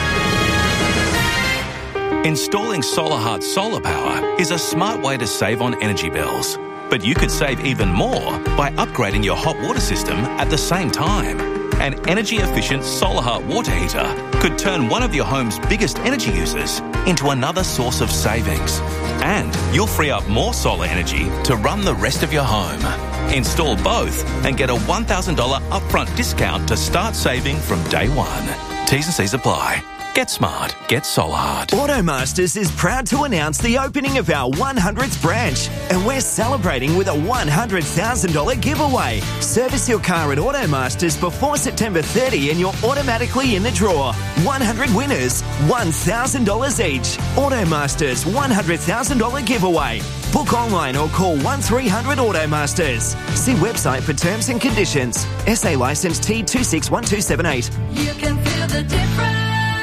Installing SolarHeart solar power is a smart way to save on energy bills. But you could save even more by upgrading your hot water system at the same time. An energy-efficient SolarHeart water heater could turn one of your home's biggest energy users into another source of savings. And you'll free up more solar energy to run the rest of your home. Install both and get a one thousand dollars upfront discount to start saving from day one. T's and C's apply. Get smart. Get Solahard. Automasters is proud to announce the opening of our one hundredth branch, and we're celebrating with a one hundred thousand dollars giveaway. Service your car at Automasters before September thirtieth and you're automatically in the draw. one hundred winners, one thousand dollars each. Automasters one hundred thousand dollars giveaway. Book online or call one three hundred Automasters. See website for terms and conditions. S A licence T two six one two seven eight. You can feel the difference.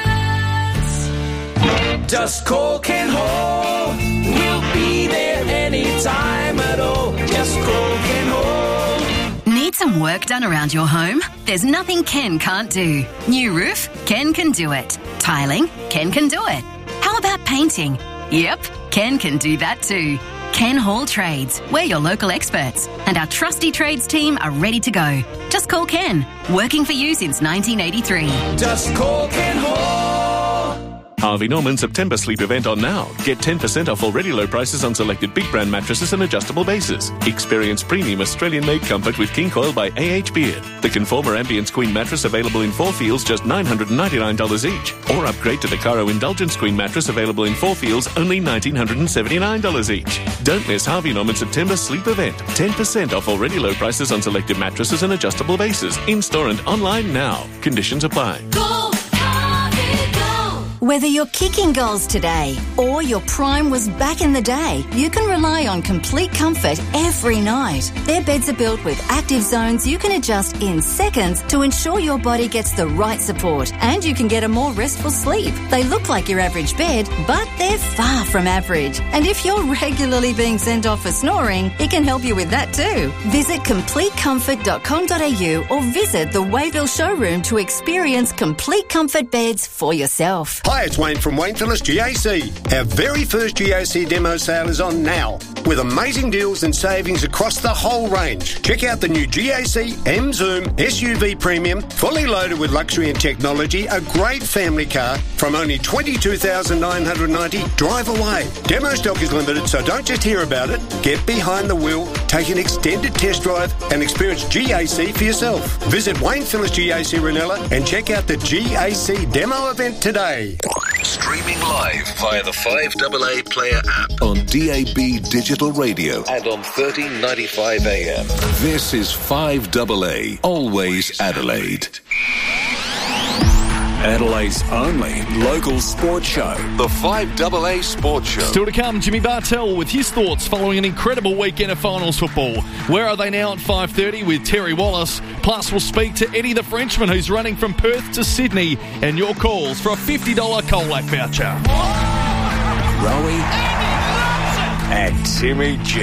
Just call Ken Hall. We'll be there anytime at all. Just call Ken Hall. Need some work done around your home? There's nothing Ken can't do. New roof? Ken can do it. Tiling? Ken can do it. How about painting? Yep, Ken can do that too. Ken Hall Trades. We're your local experts, and our trusty trades team are ready to go. Just call Ken. Working for you since nineteen eighty-three. Just call Ken Hall. Harvey Norman September sleep event on now. Get ten percent off already low prices on selected big brand mattresses and adjustable bases. Experience premium Australian-made comfort with King Coil by A H Beard. The Conformer Ambience Queen mattress available in four feels, just nine hundred ninety-nine dollars each. Or upgrade to the Caro Indulgence Queen mattress available in four feels, only one thousand nine hundred seventy-nine dollars each. Don't miss Harvey Norman September sleep event. ten percent off already low prices on selected mattresses and adjustable bases. In-store and online now. Conditions apply. Go! Whether you're kicking goals today or your prime was back in the day, you can rely on Complete Comfort every night. Their beds are built with active zones you can adjust in seconds to ensure your body gets the right support and you can get a more restful sleep. They look like your average bed, but they're far from average. And if you're regularly being sent off for snoring, it can help you with that too. Visit complete comfort dot com dot a u or visit the Wayville showroom to experience Complete Comfort beds for yourself. Hi, it's Wayne from Wayne Phillips G A C. Our very first G A C demo sale is on now, with amazing deals and savings across the whole range. Check out the new G A C M Zoom S U V Premium, fully loaded with luxury and technology, a great family car from only twenty-two thousand nine hundred ninety dollars. Drive away. Demo stock is limited, so don't just hear about it. Get behind the wheel, take an extended test drive and experience G A C for yourself. Visit Wayne Phillips G A C Ranella and check out the G A C demo event today. Streaming live via the five A A Player app on D A B Digital Radio and on thirteen ninety-five A M. This is five A A, always Adelaide. Adelaide's only local sports show, the five A A Sports Show. Still to come, Jimmy Bartell with his thoughts following an incredible weekend of finals football. Where are they now at five thirty with Terry Wallace? Plus, we'll speak to Eddie the Frenchman, who's running from Perth to Sydney, and your calls for a fifty dollars Colac voucher. Rowie and Timmy G.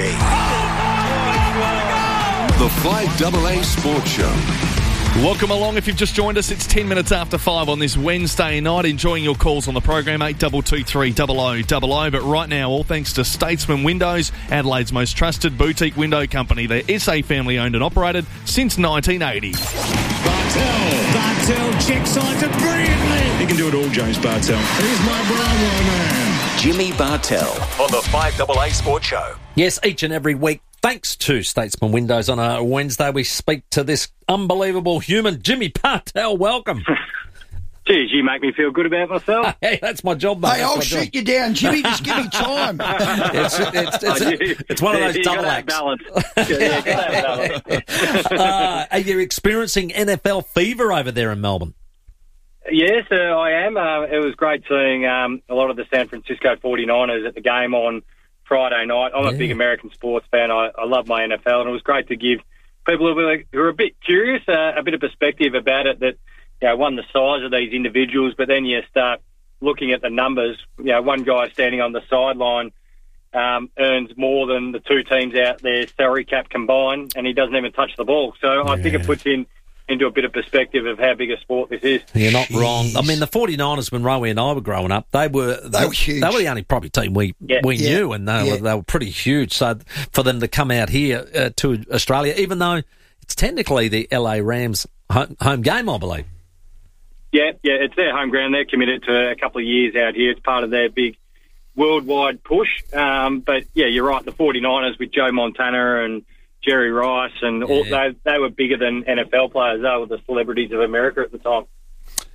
The five A A Sports Show. Welcome along. If you've just joined us, it's ten minutes after five on this Wednesday night. Enjoying your calls on the program, eight two two three double oh double oh. But right now, all thanks to Statesman Windows, Adelaide's most trusted boutique window company. They're S A family owned and operated since nineteen eighty. Bartell. Bartell checks on to brilliantly. He can do it all, James Bartell. Here's my Bravo man, Jimmy Bartell on the five A A Sports Show. Yes, each and every week, thanks to Statesman Windows on a Wednesday, we speak to this unbelievable human, Jimmy Bartell. Welcome. Geez, you make me feel good about myself. Hey, that's my job, mate. Hey, I'll shoot job. you down, Jimmy. Just give me time. it's, it's, it's, it's, it's one of those double acts. Balance. Yeah, yeah, gotta have balance. uh, are you experiencing N F L fever over there in Melbourne? Yes, uh, I am. Uh, it was great seeing um, a lot of the San Francisco forty-niners at the game on Friday night. I'm yeah. a big American sports fan. I, I love my N F L, and it was great to give people who are, who are a bit curious uh, a bit of perspective about it. That, you know, one, the size of these individuals, but then you start looking at the numbers. You know, one guy standing on the sideline um, earns more than the two teams out there salary cap combined, and he doesn't even touch the ball. So yeah. I think it puts in into a bit of perspective of how big a sport this is. You're not Jeez. wrong. I mean, the forty-niners, when Rowie and I were growing up, they were they were huge. They were the only probably team we yeah. we yeah. knew, and they yeah. were they were pretty huge. So for them to come out here uh, to Australia, even though it's technically the L A Rams home, home game, I believe. Yeah, yeah, it's their home ground. They're committed to a couple of years out here. It's part of their big worldwide push. Um, but yeah, you're right. The forty-niners with Joe Montana and Jerry Rice, and all, yeah. they, they were bigger than N F L players. They were the celebrities of America at the time.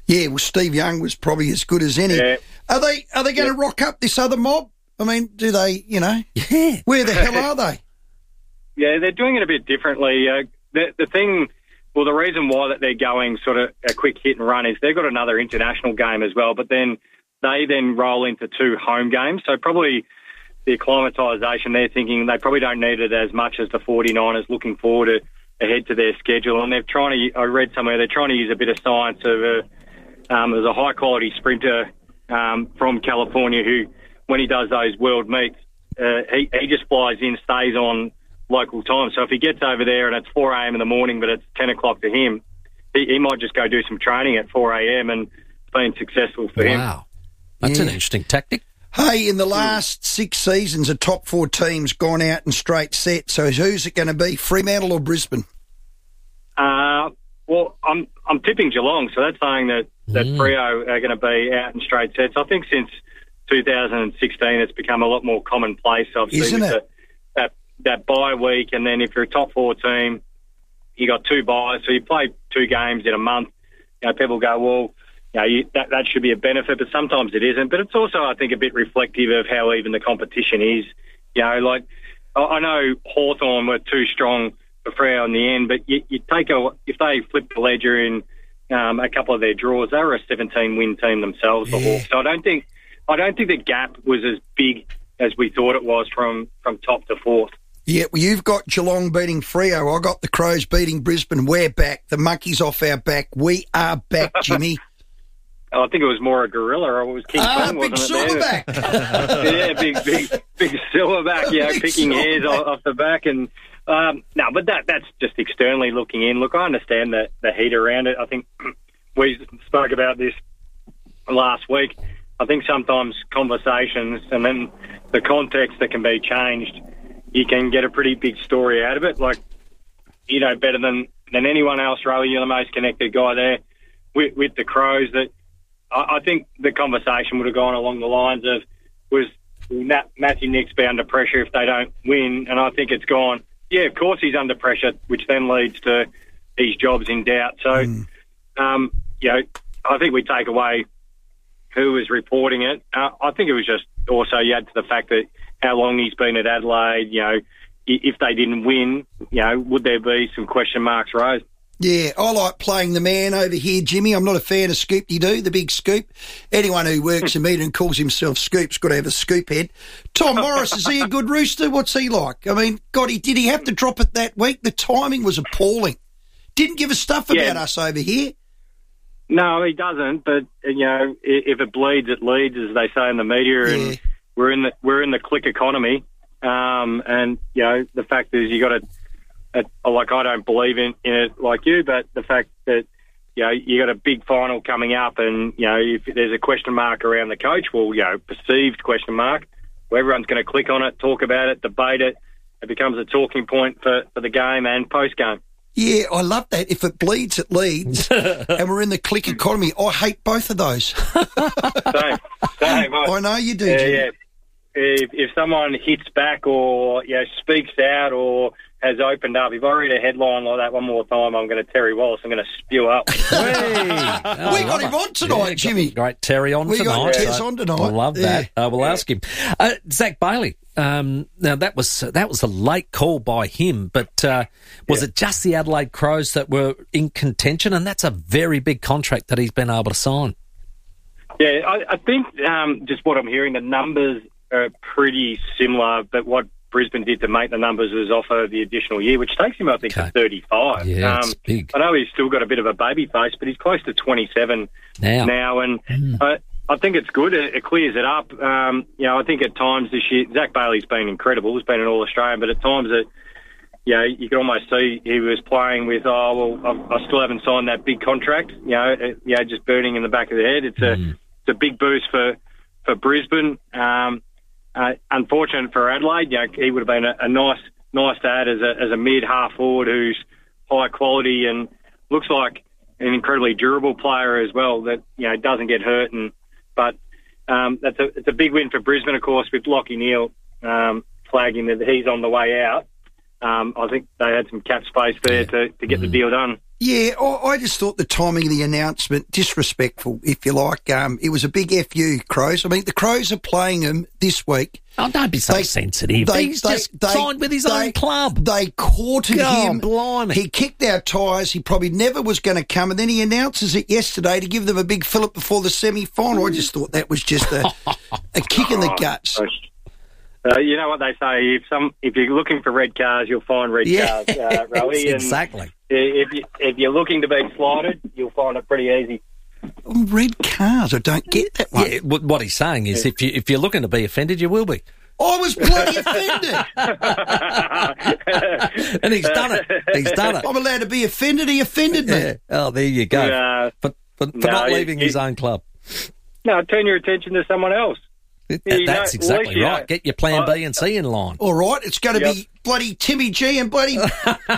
Yeah, well, Steve Young was probably as good as any. Yeah. Are they Are they going to Yeah. rock up this other mob? I mean, do they? You know, yeah. Where the hell are they? Yeah, they're doing it a bit differently. Uh, the, the thing, well, the reason why that they're going sort of a quick hit and run is they've got another international game as well, but then they then roll into two home games. So probably the acclimatisation, they're thinking they probably don't need it as much as the forty-niners looking forward to, ahead to their schedule. And they're trying to, I read somewhere, they're trying to use a bit of science of a, um, there's a high-quality sprinter um, from California who, when he does those world meets, uh, he, he just flies in, stays on local time. So if he gets over there and it's four a.m. in the morning, but it's ten o'clock to him, he, he might just go do some training at four a.m. and it's been successful for him. Wow. That's Yeah. an interesting tactic. Hey, in the last six seasons, the top four teams gone out in straight sets. So who's it going to be, Fremantle or Brisbane? Uh, well, I'm I'm tipping Geelong, so that's saying that, that Mm. Freo are going to be out in straight sets. I think since two thousand sixteen it's become a lot more commonplace, obviously, Isn't with it? The, that, that bye week, and then if you're a top four team, you got two byes, so you play two games in a month. You know, people go, well, you know, you, that, that should be a benefit, but sometimes it isn't. But it's also, I think, a bit reflective of how even the competition is. You know, like, I, I know Hawthorn were too strong for Freo in the end, but you, you take a, if they flip the ledger in um, a couple of their draws, they were a seventeen-win team themselves, the Yeah. Hawks. So I don't think, I don't think the gap was as big as we thought it was from, from top to fourth. Yeah, well, you've got Geelong beating Freo. I got the Crows beating Brisbane. We're back. The monkey's off our back. We are back, Jimmy. I think it was more a gorilla, or it was King Ah, Kong, big wasn't it? silverback. yeah, big, big, big silverback. Yeah, Big picking hairs off, off the back, and um, no, but that that's just externally looking in. Look, I understand the the heat around it. I think we spoke about this last week. I think sometimes conversations and then the context that can be changed, you can get a pretty big story out of it. Like, you know better than than anyone else, Riley. You're the most connected guy there with, with the Crows. That I, I think the conversation would have gone along the lines of, was Matt, Matthew Nicks be under pressure if they don't win? And I think it's gone, yeah, of course he's under pressure, which then leads to his job's in doubt. So, Mm. um, you know, I think we take away who was reporting it. Uh, I think it was just also you add to the fact that how long he's been at Adelaide, you know, i- if they didn't win, you know, would there be some question marks raised? Yeah, I like playing the man over here, Jimmy. I'm not a fan of Scoop-de-doo, the big scoop. Anyone who works in media and calls himself Scoop's got to have a scoop head. Tom Morris, is he a good rooster? What's he like? I mean, God, he, did he have to drop it that week? The timing was appalling. Didn't give a stuff about Yeah. us over here. No, he doesn't. But you know, i- if it bleeds, it leads, as they say in the media. Yeah. And we're in the we're in the click economy. Um, and you know, the fact is, you got to. Like, I don't believe in, in it like you, but the fact that you know you got a big final coming up, and you know if there's a question mark around the coach, well, you know, perceived question mark, well, everyone's going to click on it, talk about it, debate it. It becomes a talking point for, for the game and post game. Yeah, I love that. If it bleeds, it leads. And we're in the click economy. I hate both of those. Same, same. I know you do, Yeah, Jimmy. yeah. If, if someone hits back or you know speaks out or has opened up, if I read a headline like that one more time, I'm going to Terry Wallace. I'm going to spew up. We got him on tonight, Yeah, Jimmy. Great Terry on We got tonight. Tez on tonight. I love that. Yeah. Uh, we'll ask him. Uh, Zach Bailey. Um, now that was that was a late call by him, but uh, was Yeah. it just the Adelaide Crows that were in contention? And that's a very big contract that he's been able to sign. Yeah, I, I think um, just what I'm hearing, the numbers are pretty similar, but what Brisbane did to make the numbers was offer the additional year, which takes him, I think, Okay. to thirty-five. Yeah, it's um, big. I know he's still got a bit of a baby face, but he's close to twenty-seven Now. now, and I, I think it's good. It, it clears it up. Um, you know, I think at times this year, Zach Bailey's been incredible. He's been an All-Australian, but at times it, you know, you can almost see he was playing with, oh, well, I, I still haven't signed that big contract. You know, it, you know, just burning in the back of the head. It's a, it's a big boost for, for Brisbane. Um, uh, unfortunate for Adelaide. You know, he would have been a, a nice, nice to add as a, as a mid half forward who's high quality and looks like an incredibly durable player as well. That you know doesn't get hurt, and but um, that's a it's a big win for Brisbane, of course, with Lachie Neale um, flagging that he's on the way out. um, I think they had some cap space there yeah. to, to get mm. the deal done. Yeah, I, I just thought the timing of the announcement, disrespectful, if you like. Um, it was a big F U, Crows. I mean, the Crows are playing them this week. Oh, don't be so they, sensitive. They, He's they, just they, signed with his they, own club. They courted God, him. Blimey. He kicked our tyres. He probably never was going to come, and then he announces it yesterday to give them a big fillip before the semi-final. I just thought that was just a, a kick in the guts. Uh, you know what they say, if some if you're looking for red cars, you'll find red yeah, cars, uh, Rowie. Exactly. If, you, if you're looking to be slighted, you'll find it pretty easy. Red cars, I don't get that one. Yeah, what he's saying is, yeah. if, you, if you're looking to be offended, you will be. I was bloody offended. And he's done it. He's done it. I'm allowed to be offended. He offended me. Yeah. Oh, there you go. Uh, for for, for no, not leaving you, his own club. No, turn your attention to someone else. That, that's know, exactly right. Know. Get your plan B and C in line. All right, it's going to yep. be bloody Timmy G and bloody